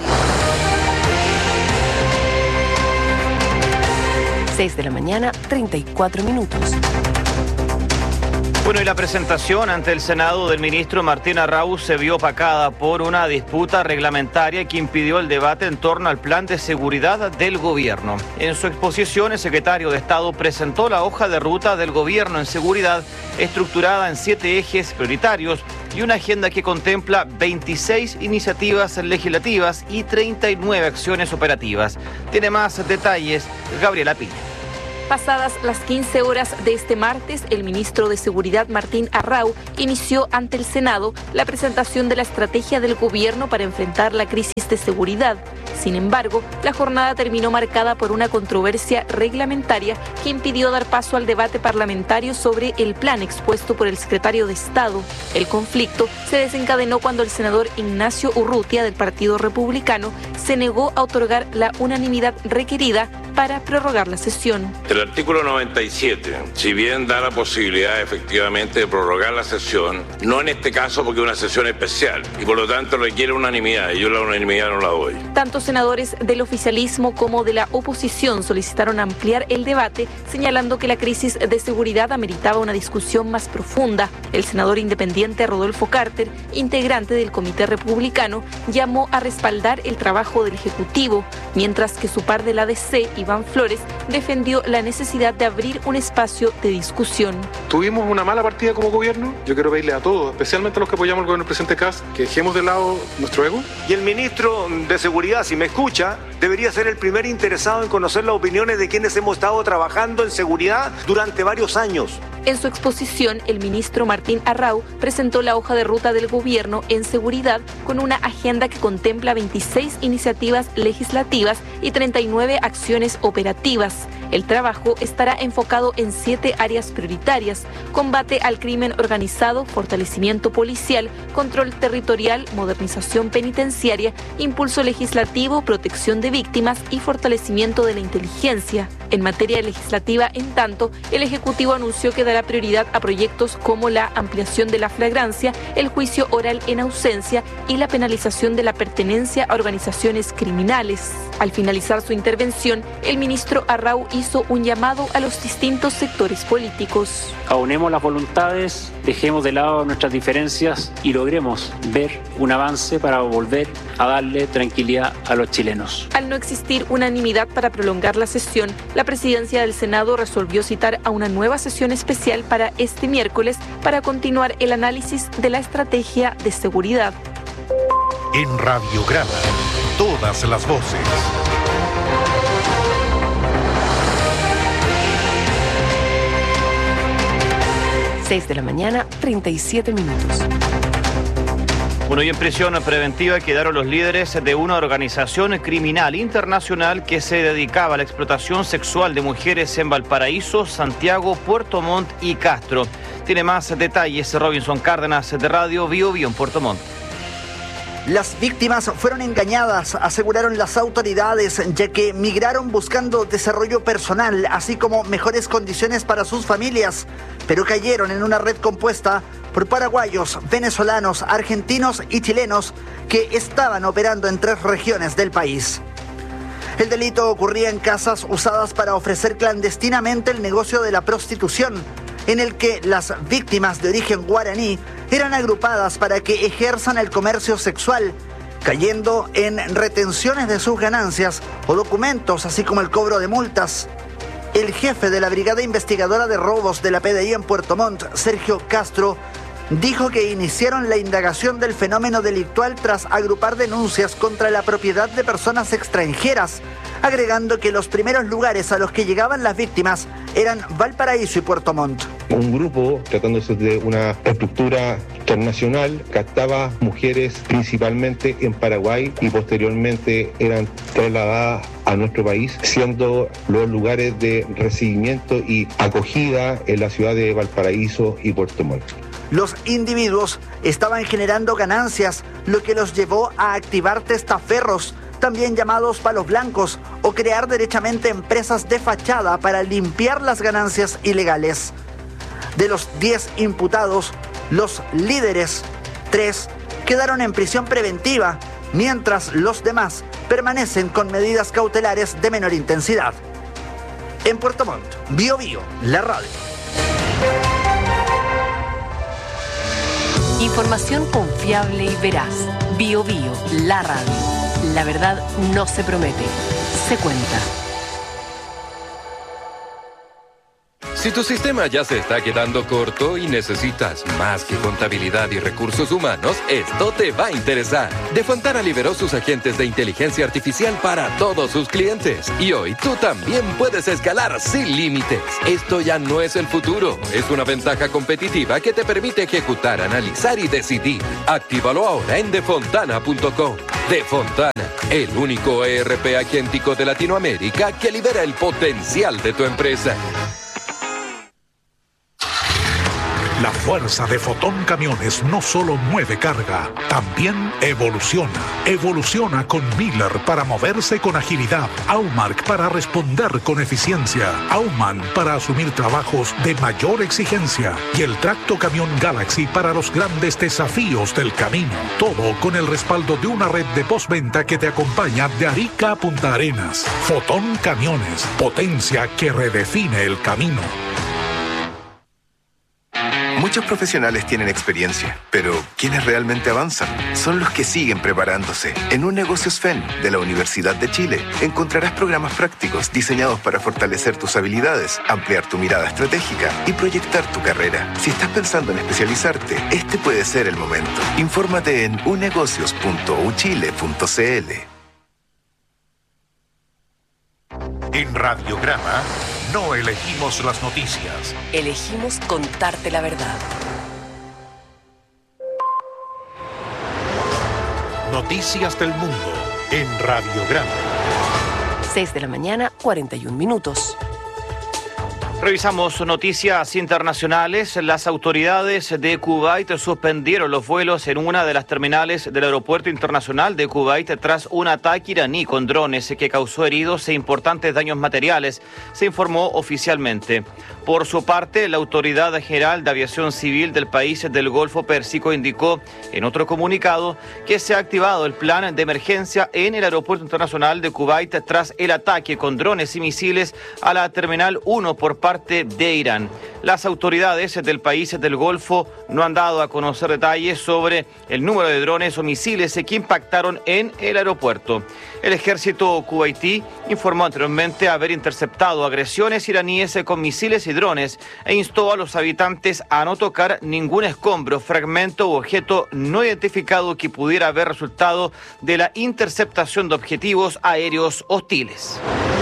S4: seis de la mañana, treinta y cuatro minutos.
S2: Bueno, y la presentación ante el Senado del ministro Martín Arrau se vio opacada por una disputa reglamentaria que impidió el debate en torno al plan de seguridad del gobierno. En su exposición, el secretario de Estado presentó la hoja de ruta del gobierno en seguridad, estructurada en siete ejes prioritarios y una agenda que contempla veintiséis iniciativas legislativas y treinta y nueve acciones operativas. Tiene más detalles Gabriela Piña.
S3: Pasadas las quince horas de este martes, el ministro de Seguridad Martín Arrau inició ante el Senado la presentación de la estrategia del gobierno para enfrentar la crisis de seguridad. Sin embargo, la jornada terminó marcada por una controversia reglamentaria que impidió dar paso al debate parlamentario sobre el plan expuesto por el secretario de Estado. El conflicto se desencadenó cuando el senador Ignacio Urrutia del Partido Republicano se negó a otorgar la unanimidad requerida para prorrogar la sesión.
S10: El artículo noventa y siete, si bien da la posibilidad efectivamente de prorrogar la sesión, no en este caso porque es una sesión especial y por lo tanto requiere unanimidad y yo la unanimidad no la doy.
S3: Tanto senadores del oficialismo como de la oposición solicitaron ampliar el debate, señalando que la crisis de seguridad ameritaba una discusión más profunda. El senador independiente Rodolfo Carter, integrante del Comité Republicano, llamó a respaldar el trabajo del Ejecutivo, mientras que su par del A D C, Iván Flores, defendió la necesidad de abrir un espacio de discusión.
S28: Tuvimos una mala partida como gobierno. Yo quiero pedirle a todos, especialmente a los que apoyamos al gobierno del presidente Kast, que dejemos de lado nuestro ego.
S21: Y el ministro de Seguridad, si me escucha, debería ser el primer interesado en conocer las opiniones de quienes hemos estado trabajando en seguridad durante varios años.
S3: En su exposición, el ministro Martín Arrau presentó la hoja de ruta del gobierno en seguridad con una agenda que contempla veintiséis iniciativas legislativas y treinta y nueve acciones operativas. El trabajo estará enfocado en siete áreas prioritarias: combate al crimen organizado, fortalecimiento policial, control territorial, modernización penitenciaria, impulso legislativo, protección de víctimas y fortalecimiento de la inteligencia. En materia legislativa, en tanto, el Ejecutivo anunció que dará prioridad a proyectos como la ampliación de la flagrancia, el juicio oral en ausencia y la penalización de la pertenencia a organizaciones criminales. Al finalizar su intervención, el ministro Arrau hizo un llamado a los distintos sectores políticos.
S14: Aunemos las voluntades, dejemos de lado nuestras diferencias y logremos ver un avance para volver a darle tranquilidad a los chilenos.
S3: Al no existir unanimidad para prolongar la sesión, la presidencia del Senado resolvió citar a una nueva sesión especial para este miércoles para continuar el análisis de la estrategia de seguridad.
S15: En Radiograma, todas las voces.
S4: seis de la mañana, treinta y siete minutos.
S2: Bueno, y en prisión preventiva quedaron los líderes de una organización criminal internacional que se dedicaba a la explotación sexual de mujeres en Valparaíso, Santiago, Puerto Montt y Castro. Tiene más detalles Robinson Cárdenas de Radio Bio Bio en Puerto Montt.
S16: Las víctimas fueron engañadas, aseguraron las autoridades, ya que migraron buscando desarrollo personal, así como mejores condiciones para sus familias, pero cayeron en una red compuesta por paraguayos, venezolanos, argentinos y chilenos que estaban operando en tres regiones del país. El delito ocurría en casas usadas para ofrecer clandestinamente el negocio de la prostitución, en el que las víctimas de origen guaraní eran agrupadas para que ejerzan el comercio sexual, cayendo en retenciones de sus ganancias o documentos, así como el cobro de multas. El jefe de la Brigada Investigadora de Robos de la P D I en Puerto Montt, Sergio Castro, dijo que iniciaron la indagación del fenómeno delictual tras agrupar denuncias contra la propiedad de personas extranjeras, agregando que los primeros lugares a los que llegaban las víctimas eran Valparaíso y Puerto Montt.
S17: Un grupo, tratándose de una estructura internacional, captaba mujeres principalmente en Paraguay y posteriormente eran trasladadas a nuestro país, siendo los lugares de recibimiento y acogida en la ciudad de Valparaíso y Puerto Montt.
S16: Los individuos estaban generando ganancias, lo que los llevó a activar testaferros, también llamados palos blancos, o crear derechamente empresas de fachada para limpiar las ganancias ilegales. De los diez imputados, los líderes, tres, quedaron en prisión preventiva, mientras los demás permanecen con medidas cautelares de menor intensidad. En Puerto Montt, Bio Bio, la radio.
S4: Información confiable y veraz. Bio Bio, la radio. La verdad no se promete, se cuenta.
S6: Si tu sistema ya se está quedando corto y necesitas más que contabilidad y recursos humanos, esto te va a interesar. Defontana liberó sus agentes de inteligencia artificial para todos sus clientes. Y hoy tú también puedes escalar sin límites. Esto ya no es el futuro. Es una ventaja competitiva que te permite ejecutar, analizar y decidir. Actívalo ahora en defontana punto com. Defontana, el único E R P agéntico de Latinoamérica que libera el potencial de tu empresa.
S15: La fuerza de Fotón Camiones no solo mueve carga, también evoluciona. Evoluciona con Miller para moverse con agilidad, Aumark para responder con eficiencia, Auman para asumir trabajos de mayor exigencia y el Tracto Camión Galaxy para los grandes desafíos del camino. Todo con el respaldo de una red de postventa que te acompaña de Arica a Punta Arenas. Fotón Camiones, potencia que redefine el camino.
S18: Muchos profesionales tienen experiencia, pero ¿quiénes realmente avanzan? Son los que siguen preparándose. En Un Negocios F E N de la Universidad de Chile encontrarás programas prácticos diseñados para fortalecer tus habilidades, ampliar tu mirada estratégica y proyectar tu carrera. Si estás pensando en especializarte, este puede ser el momento. Infórmate en unegocios punto u chile punto c l.
S15: En Radiograma no elegimos las noticias.
S4: Elegimos contarte la verdad.
S15: Noticias del mundo en Radiograma.
S4: seis de la mañana, cuarenta y un minutos.
S2: Revisamos noticias internacionales. Las autoridades de Kuwait suspendieron los vuelos en una de las terminales del aeropuerto internacional de Kuwait tras un ataque iraní con drones que causó heridos e importantes daños materiales, se informó oficialmente. Por su parte, la Autoridad General de Aviación Civil del país del Golfo Pérsico indicó en otro comunicado que se ha activado el plan de emergencia en el aeropuerto internacional de Kuwait tras el ataque con drones y misiles a la Terminal uno por parte de Irán. Las autoridades del país del Golfo no han dado a conocer detalles sobre el número de drones o misiles que impactaron en el aeropuerto. El ejército kuwaití informó anteriormente haber interceptado agresiones iraníes con misiles y drones e instó a los habitantes a no tocar ningún escombro, fragmento u objeto no identificado que pudiera haber resultado de la interceptación de objetivos aéreos hostiles.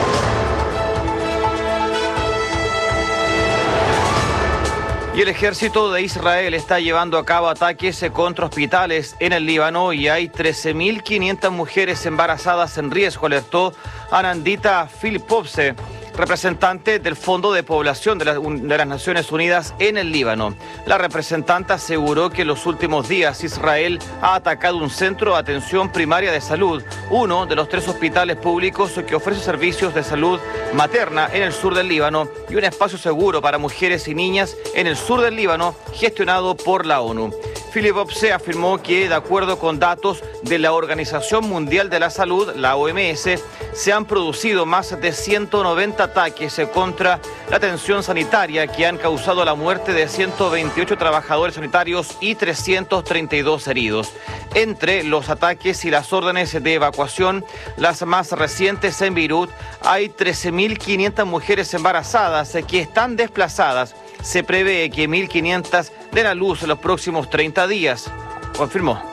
S2: Y el ejército de Israel está llevando a cabo ataques contra hospitales en el Líbano y hay trece mil quinientas mujeres embarazadas en riesgo, alertó Anandita Filipovse, representante del Fondo de Población de, la, de las Naciones Unidas en el Líbano. La representante aseguró que en los últimos días Israel ha atacado un centro de atención primaria de salud, uno de los tres hospitales públicos que ofrece servicios de salud materna en el sur del Líbano y un espacio seguro para mujeres y niñas en el sur del Líbano gestionado por la ONU. Filipovse afirmó que, de acuerdo con datos de la Organización Mundial de la Salud, la O M S, se han producido más de ciento noventa ataques contra la atención sanitaria que han causado la muerte de ciento veintiocho trabajadores sanitarios y trescientos treinta y dos heridos. Entre los ataques y las órdenes de evacuación, las más recientes en Beirut, hay trece mil quinientas mujeres embarazadas que están desplazadas. Se prevé que mil quinientas den a luz en los próximos treinta días, confirmó.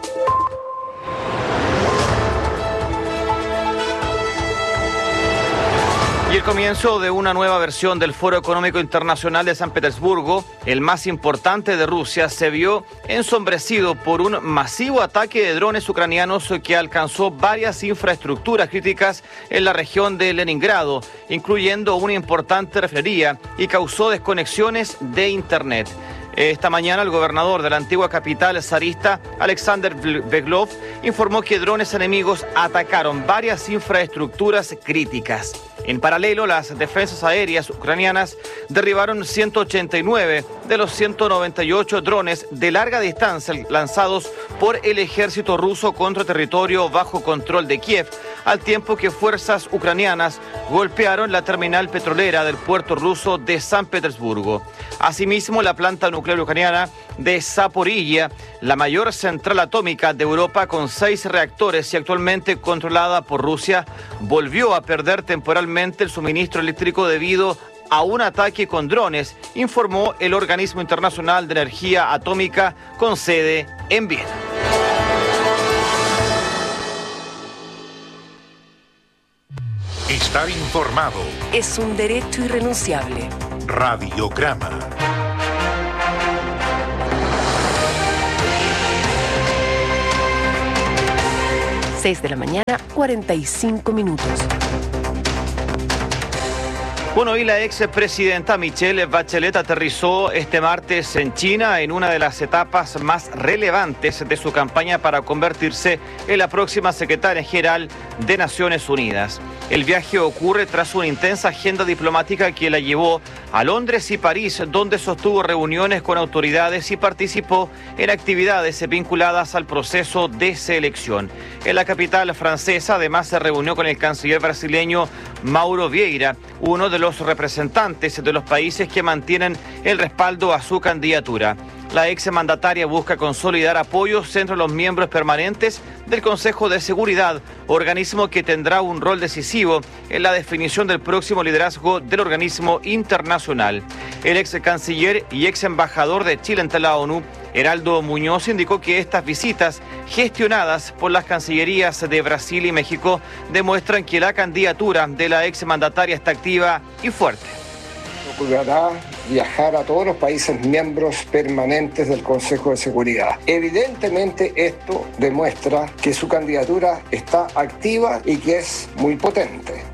S2: Y el comienzo de una nueva versión del Foro Económico Internacional de San Petersburgo, el más importante de Rusia, se vio ensombrecido por un masivo ataque de drones ucranianos que alcanzó varias infraestructuras críticas en la región de Leningrado, incluyendo una importante refinería, y causó desconexiones de Internet. Esta mañana el gobernador de la antigua capital zarista, Alexander Beglov, informó que drones enemigos atacaron varias infraestructuras críticas. En paralelo, las defensas aéreas ucranianas derribaron ciento ochenta y nueve de los ciento noventa y ocho drones de larga distancia lanzados por el ejército ruso contra territorio bajo control de Kiev, al tiempo que fuerzas ucranianas golpearon la terminal petrolera del puerto ruso de San Petersburgo. Asimismo, la planta nuclear ucraniana de Zaporilla, la mayor central atómica de Europa con seis reactores y actualmente controlada por Rusia, volvió a perder temporalmente el suministro eléctrico debido a un ataque con drones, informó el Organismo Internacional de Energía Atómica con sede en Viena.
S15: Estar informado
S4: es un derecho irrenunciable.
S15: Radiograma.
S4: seis de la mañana, cuarenta y cinco minutos.
S2: Bueno, y la expresidenta Michelle Bachelet aterrizó este martes en China en una de las etapas más relevantes de su campaña para convertirse en la próxima secretaria general de Naciones Unidas. El viaje ocurre tras una intensa agenda diplomática que la llevó a Londres y París, donde sostuvo reuniones con autoridades y participó en actividades vinculadas al proceso de selección. En la capital francesa, además, se reunió con el canciller brasileño Mauro Vieira, uno de los representantes de los países que mantienen el respaldo a su candidatura. La exmandataria busca consolidar apoyos entre los miembros permanentes del Consejo de Seguridad, organismo que tendrá un rol decisivo en la definición del próximo liderazgo del organismo internacional. El ex canciller y ex embajador de Chile ante la ONU, Heraldo Muñoz, indicó que estas visitas, gestionadas por las cancillerías de Brasil y México, demuestran que la candidatura de la exmandataria está activa y fuerte.
S7: Procurará viajar a todos los países miembros permanentes del Consejo de Seguridad. Evidentemente esto demuestra que su candidatura está activa y que es muy potente.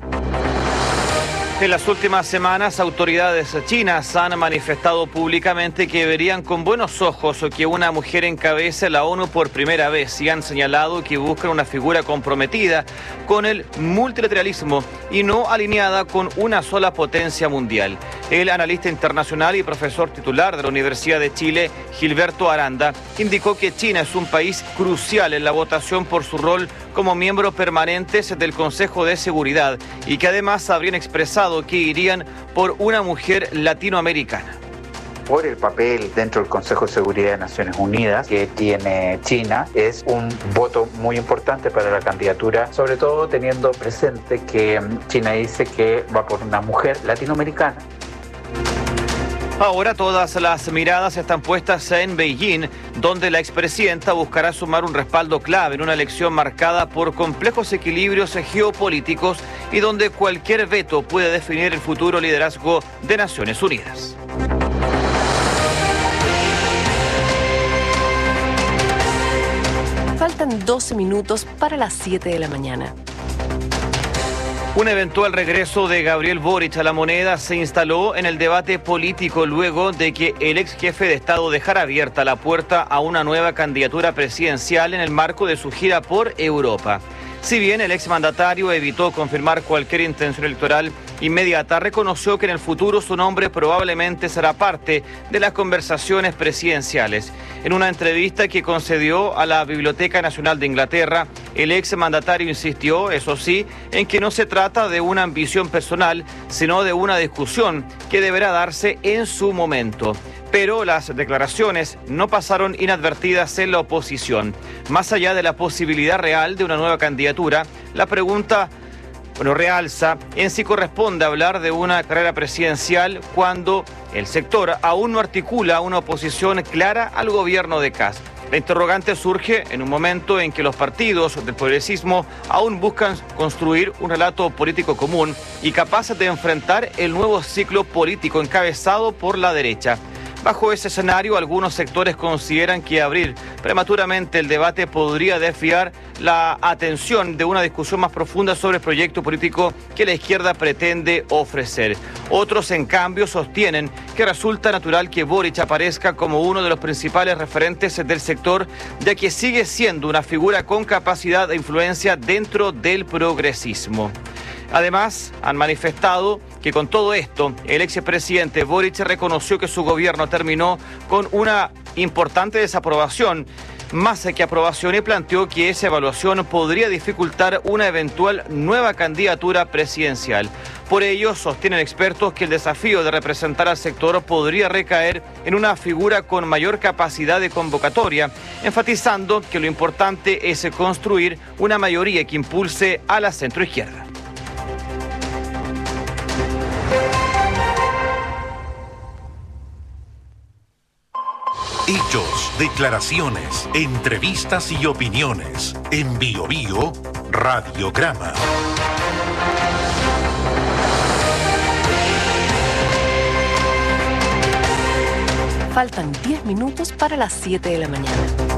S2: En las últimas semanas, autoridades chinas han manifestado públicamente que verían con buenos ojos que una mujer encabece la ONU por primera vez y han señalado que buscan una figura comprometida con el multilateralismo y no alineada con una sola potencia mundial. El analista internacional y profesor titular de la Universidad de Chile, Gilberto Aranda, indicó que China es un país crucial en la votación por su rol como miembro permanente del Consejo de Seguridad y que además habrían expresado que irían por una mujer latinoamericana.
S8: Por el papel dentro del Consejo de Seguridad de Naciones Unidas que tiene China, es un voto muy importante para la candidatura, sobre todo teniendo presente que China dice que va por una mujer latinoamericana.
S2: Ahora todas las miradas están puestas en Beijing, donde la expresidenta buscará sumar un respaldo clave en una elección marcada por complejos equilibrios geopolíticos y donde cualquier veto puede definir el futuro liderazgo de Naciones Unidas.
S4: Faltan doce minutos para las siete de la mañana.
S2: Un eventual regreso de Gabriel Boric a la moneda se instaló en el debate político luego de que el ex jefe de Estado dejara abierta la puerta a una nueva candidatura presidencial en el marco de su gira por Europa. Si bien el exmandatario evitó confirmar cualquier intención electoral inmediata, reconoció que en el futuro su nombre probablemente será parte de las conversaciones presidenciales. En una entrevista que concedió a la Biblioteca Nacional de Inglaterra, el exmandatario insistió, eso sí, en que no se trata de una ambición personal, sino de una discusión que deberá darse en su momento. Pero las declaraciones no pasaron inadvertidas en la oposición. Más allá de la posibilidad real de una nueva candidatura, la pregunta, bueno, realza en si corresponde hablar de una carrera presidencial cuando el sector aún no articula una oposición clara al gobierno de Kast. La interrogante surge en un momento en que los partidos del progresismo aún buscan construir un relato político común y capaz de enfrentar el nuevo ciclo político encabezado por la derecha. Bajo ese escenario, algunos sectores consideran que abrir prematuramente el debate podría desviar la atención de una discusión más profunda sobre el proyecto político que la izquierda pretende ofrecer. Otros, en cambio, sostienen que resulta natural que Boric aparezca como uno de los principales referentes del sector, ya que sigue siendo una figura con capacidad de influencia dentro del progresismo. Además, han manifestado que con todo esto, el expresidente Boric reconoció que su gobierno terminó con una importante desaprobación, más que aprobación y planteó que esa evaluación podría dificultar una eventual nueva candidatura presidencial. Por ello, sostienen expertos que el desafío de representar al sector podría recaer en una figura con mayor capacidad de convocatoria, enfatizando que lo importante es construir una mayoría que impulse a la centroizquierda.
S15: Hechos, declaraciones, entrevistas y opiniones. En Bio Bio, Radiograma.
S4: Faltan diez minutos para las siete de la mañana.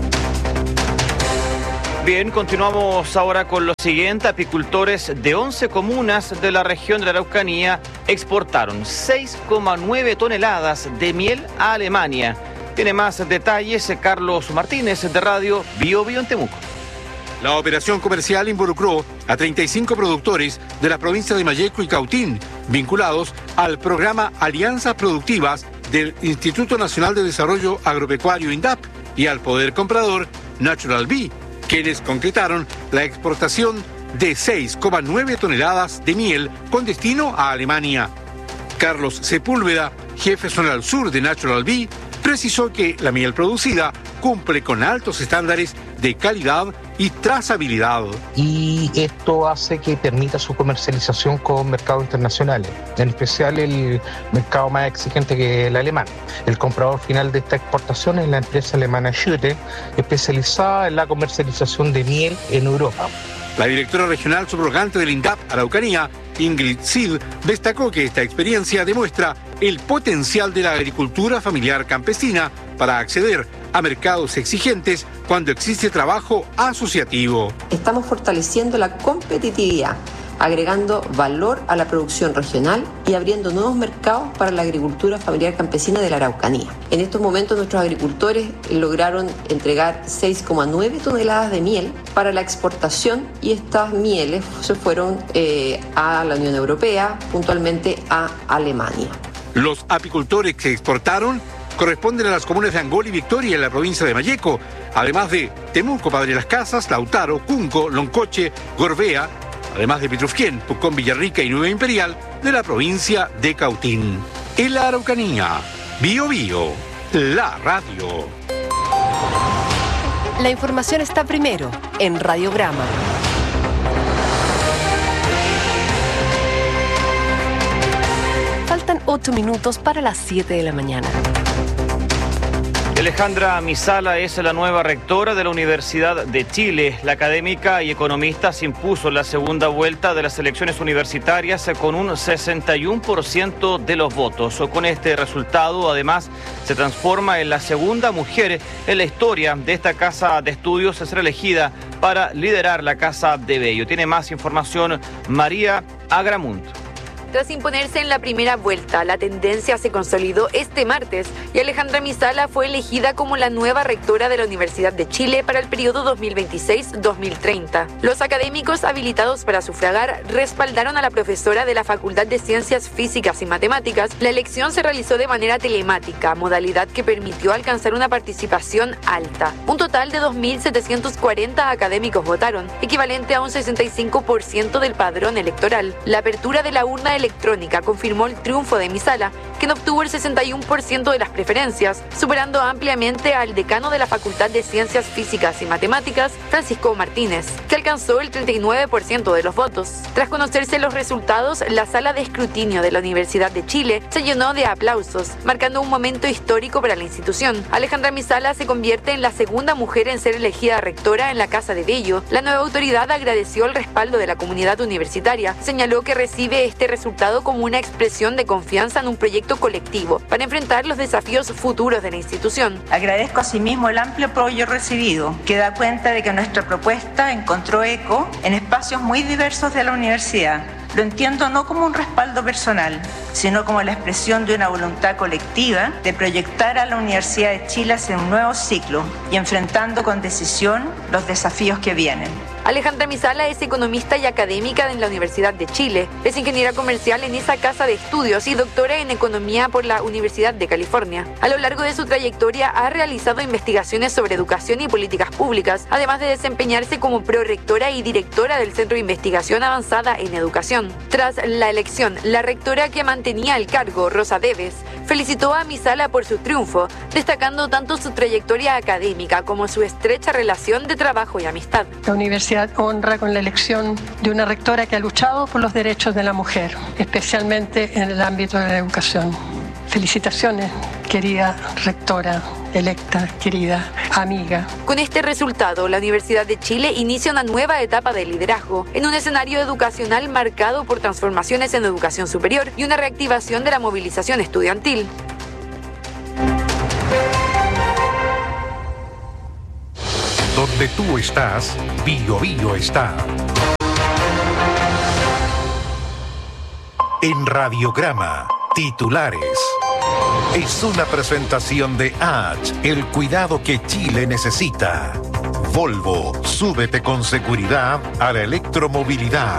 S2: Bien, continuamos ahora con lo siguiente. Apicultores de once comunas de la región de la Araucanía exportaron seis coma nueve toneladas de miel a Alemania. Tiene más detalles Carlos Martínez de Radio Bio Bio en Temuco.
S9: La operación comercial involucró a treinta y cinco productores de la provincia de Malleco y Cautín, vinculados al programa Alianzas Productivas del Instituto Nacional de Desarrollo Agropecuario INDAP y al poder comprador Natural Bee, quienes concretaron la exportación de seis coma nueve toneladas de miel con destino a Alemania. Carlos Sepúlveda, jefe zonal sur de Natural Bee, precisó que la miel producida cumple con altos estándares de calidad y trazabilidad.
S19: Y esto hace que permita su comercialización con mercados internacionales, en especial el mercado más exigente que el alemán. El comprador final de esta exportación es la empresa alemana Schütte, especializada en la comercialización de miel en Europa.
S9: La directora regional subrogante del INDAP Araucanía, Ingrid Sid, destacó que esta experiencia demuestra el potencial de la agricultura familiar campesina para acceder a mercados exigentes cuando existe trabajo asociativo.
S20: Estamos fortaleciendo la competitividad, agregando valor a la producción regional y abriendo nuevos mercados para la agricultura familiar campesina de la Araucanía. En estos momentos nuestros agricultores lograron entregar seis coma nueve toneladas de miel para la exportación y estas mieles se fueron eh, a la Unión Europea, puntualmente a Alemania.
S9: Los apicultores que exportaron corresponden a las comunas de Angol y Victoria en la provincia de Malleco, además de Temuco, Padre Las Casas, Lautaro, Cunco, Loncoche, Gorbea, además de Pitrufquén, Pucón, Villarrica y Nueva Imperial de la provincia de Cautín. En la Araucanía, Bio Bio, la radio.
S4: La información está primero en Radiograma. Faltan ocho minutos para las siete de la mañana.
S2: Alejandra Misala es la nueva rectora de la Universidad de Chile. La académica y economista se impuso en la segunda vuelta de las elecciones universitarias con un sesenta y uno por ciento de los votos. Con este resultado, además, se transforma en la segunda mujer en la historia de esta casa de estudios a ser elegida para liderar la Casa de Bello. Tiene más información María Agramunt.
S22: Tras imponerse en la primera vuelta, la tendencia se consolidó este martes y Alejandra Misala fue elegida como la nueva rectora de la Universidad de Chile para el periodo dos mil veintiséis a dos mil treinta. Los académicos habilitados para sufragar respaldaron a la profesora de la Facultad de Ciencias Físicas y Matemáticas. La elección se realizó de manera telemática, modalidad que permitió alcanzar una participación alta. Un total de dos mil setecientos cuarenta académicos votaron, equivalente a un sesenta y cinco por ciento del padrón electoral. La apertura de la urna electrónica confirmó el triunfo de Misala, quien obtuvo el sesenta y uno por ciento de las preferencias, superando ampliamente al decano de la Facultad de Ciencias Físicas y Matemáticas, Francisco Martínez, que alcanzó el treinta y nueve por ciento de los votos. Tras conocerse los resultados, la sala de escrutinio de la Universidad de Chile se llenó de aplausos, marcando un momento histórico para la institución. Alejandra Misala se convierte en la segunda mujer en ser elegida rectora en la Casa de Bello. La nueva autoridad agradeció el respaldo de la comunidad universitaria, señaló que recibe este resultado como una expresión de confianza en un proyecto colectivo para enfrentar los desafíos futuros de la institución.
S23: Agradezco asimismo el amplio apoyo recibido, que da cuenta de que nuestra propuesta encontró eco en espacios muy diversos de la universidad. Lo entiendo no como un respaldo personal, sino como la expresión de una voluntad colectiva de proyectar a la Universidad de Chile hacia un nueo ciclo y enfrentando con decisión los desafíos que vienen.
S22: Alejandra Misala es economista y académica en la Universidad de Chile. Es ingeniera comercial en esa casa de estudios y doctora en economía por la Universidad de California. A lo largo de su trayectoria ha realizado investigaciones sobre educación y políticas públicas, además de desempeñarse como prorectora y directora del Centro de Investigación Avanzada en Educación. Tras la elección, la rectora que mantenía el cargo, Rosa Deves, felicitó a Misala por su triunfo, destacando tanto su trayectoria académica como su estrecha relación de trabajo y amistad.
S1: La universidad honra con la elección de una rectora que ha luchado por los derechos de la mujer, especialmente en el ámbito de la educación. Felicitaciones, querida rectora electa, querida amiga.
S22: Con este resultado, la Universidad de Chile inicia una nueva etapa de liderazgo en un escenario educacional marcado por transformaciones en educación superior y una reactivación de la movilización estudiantil.
S15: Donde tú estás, Bio Bio está. En Radiograma, titulares. Es una presentación de H, el cuidado que Chile necesita. Volvo, súbete con seguridad a la electromovilidad.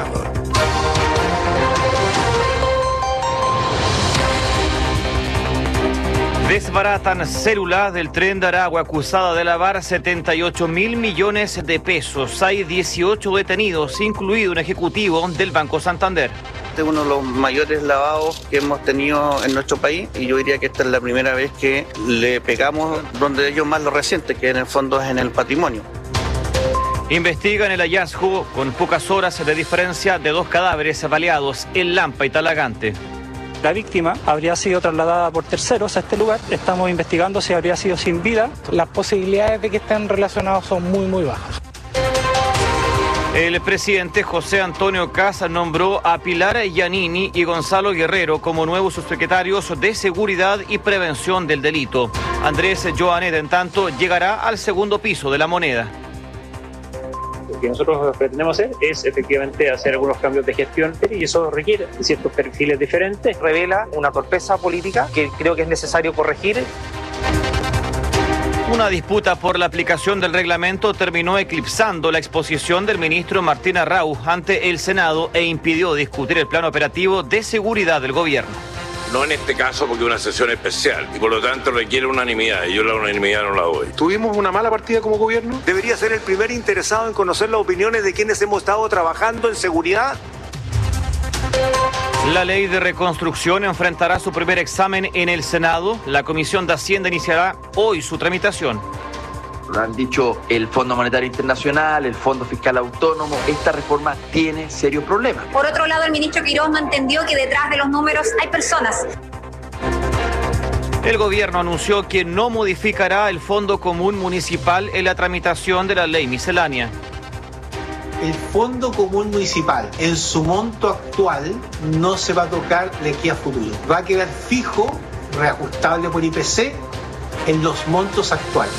S2: Desbaratan células del Tren de Aragua acusada de lavar setenta y ocho mil millones de pesos. Hay dieciocho detenidos, incluido un ejecutivo del Banco Santander.
S5: Este es uno de los mayores lavados que hemos tenido en nuestro país y yo diría que esta es la primera vez que le pegamos donde ellos más lo reciente, que en el fondo es en el patrimonio.
S2: Investigan el hallazgo con pocas horas de diferencia de dos cadáveres baleados en Lampa y Talagante.
S12: La víctima habría sido trasladada por terceros a este lugar. Estamos investigando si habría sido sin vida. Las posibilidades de que estén relacionados son muy, muy bajas.
S2: El presidente José Antonio Kast nombró a Pilar Giannini y Gonzalo Guerrero como nuevos subsecretarios de Seguridad y Prevención del Delito. Andrés Joanet, en tanto, llegará al segundo piso de La Moneda.
S14: Lo que nosotros pretendemos hacer es efectivamente hacer algunos cambios de gestión y eso requiere ciertos perfiles diferentes.
S13: Revela una torpeza política que creo que es necesario corregir.
S2: Una disputa por la aplicación del reglamento terminó eclipsando la exposición del ministro Martín Arrau ante el Senado e impidió discutir el plan operativo de seguridad del gobierno.
S10: No en este caso porque es una sesión especial y por lo tanto requiere unanimidad y yo la unanimidad no la doy.
S21: ¿Tuvimos una mala partida como gobierno? Debería ser el primer interesado en conocer las opiniones de quienes hemos estado trabajando en seguridad.
S2: La ley de reconstrucción enfrentará su primer examen en el Senado. La Comisión de Hacienda iniciará hoy su tramitación.
S24: Lo han dicho el Fondo Monetario Internacional, el Fondo Fiscal Autónomo. Esta reforma tiene serios problemas.
S25: Por otro lado, el ministro Quirós no entendió que detrás de los números hay personas.
S2: El gobierno anunció que no modificará el Fondo Común Municipal en la tramitación de la ley miscelánea.
S26: El Fondo Común Municipal, en su monto actual, no se va a tocar de aquí a futuro. Va a quedar fijo, reajustable por I P C, en los montos actuales.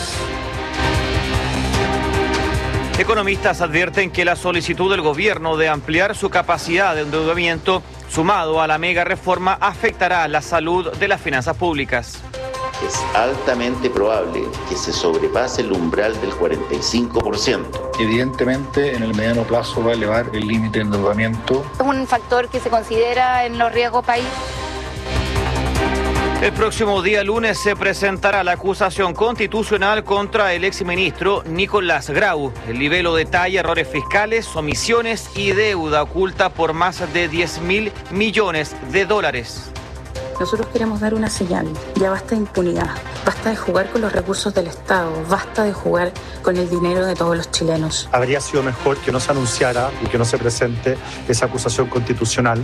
S2: Economistas advierten que la solicitud del gobierno de ampliar su capacidad de endeudamiento, sumado a la mega reforma, afectará la salud de las finanzas públicas.
S27: Es altamente probable que se sobrepase el umbral del cuarenta y cinco por ciento.
S29: Evidentemente, en el mediano plazo va a elevar el límite de endeudamiento.
S30: Es un factor que se considera en los riesgos país.
S2: El próximo día lunes se presentará la acusación constitucional contra el exministro Nicolás Grau. El libelo detalla errores fiscales, omisiones y deuda oculta por más de diez mil millones de dólares.
S31: Nosotros queremos dar una señal. Ya basta de impunidad, basta de jugar con los recursos del Estado, basta de jugar con el dinero de todos los chilenos.
S32: Habría sido mejor que no se anunciara y que no se presente esa acusación constitucional.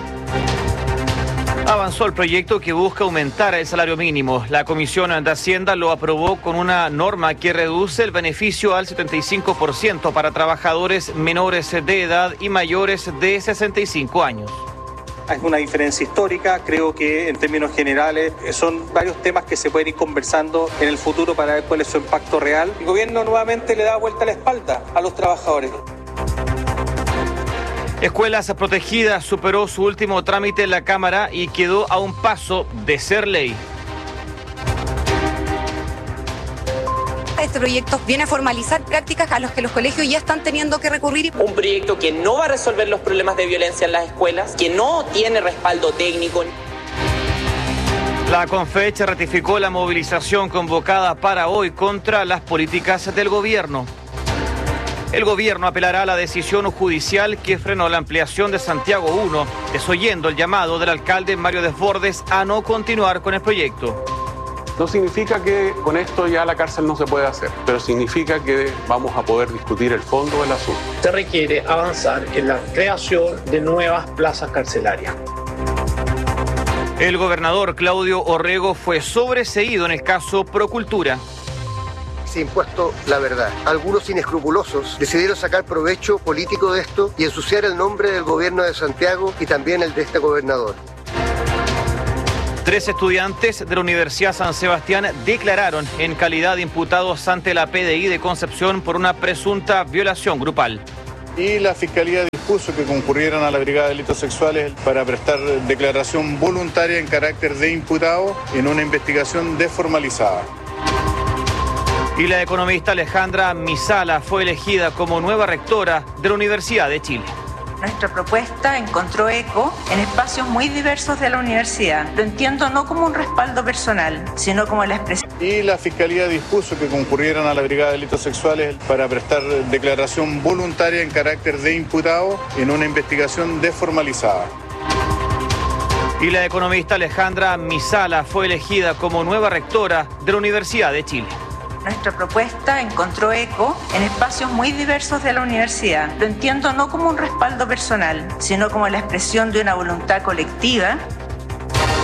S2: Avanzó el proyecto que busca aumentar el salario mínimo. La Comisión de Hacienda lo aprobó con una norma que reduce el beneficio al setenta y cinco por ciento para trabajadores menores de edad y mayores de sesenta y cinco años.
S12: Es una diferencia histórica, creo que en términos generales son varios temas que se pueden ir conversando en el futuro para ver cuál es su impacto real. El gobierno nuevamente le da vuelta a la espalda a los trabajadores.
S2: Escuelas Protegidas superó su último trámite en la Cámara y quedó a un paso de ser ley.
S3: este proyecto viene a formalizar prácticas a las que los colegios ya están teniendo que recurrir.
S6: Un proyecto que no va a resolver los problemas de violencia en las escuelas, que no tiene respaldo técnico.
S2: La CONFECH ratificó la movilización convocada para hoy contra las políticas del gobierno. El gobierno apelará a la decisión judicial que frenó la ampliación de Santiago uno, desoyendo el llamado del alcalde Mario Desbordes a no continuar con el proyecto.
S7: No significa que con esto ya la cárcel no se puede hacer, pero significa que vamos a poder discutir el fondo del asunto.
S8: Se requiere avanzar en la creación de nuevas plazas carcelarias.
S2: El gobernador Claudio Orrego fue sobreseído en el caso Procultura.
S9: Se ha impuesto la verdad. Algunos inescrupulosos decidieron sacar provecho político de esto y ensuciar el nombre del gobierno de Santiago y también el de este gobernador.
S2: Tres estudiantes de la Universidad San Sebastián declararon en calidad de imputados ante la P D I de Concepción por una presunta violación grupal.
S11: Y la Fiscalía dispuso que concurrieran a la Brigada de Delitos Sexuales para prestar declaración voluntaria en carácter de imputado en una investigación desformalizada.
S2: Y la economista Alejandra Misala fue elegida como nueva rectora de la Universidad de Chile.
S23: Nuestra propuesta encontró eco en espacios muy diversos de la universidad. Lo entiendo no como un respaldo personal, sino como la expresión.
S11: Y la Fiscalía dispuso que concurrieran a la Brigada de Delitos Sexuales para prestar declaración voluntaria en carácter de imputado en una investigación desformalizada.
S2: Y la economista Alejandra Misala fue elegida como nueva rectora de la Universidad de Chile.
S23: Nuestra propuesta encontró eco en espacios muy diversos de la universidad. Lo entiendo no como un respaldo personal, sino como la expresión de una voluntad colectiva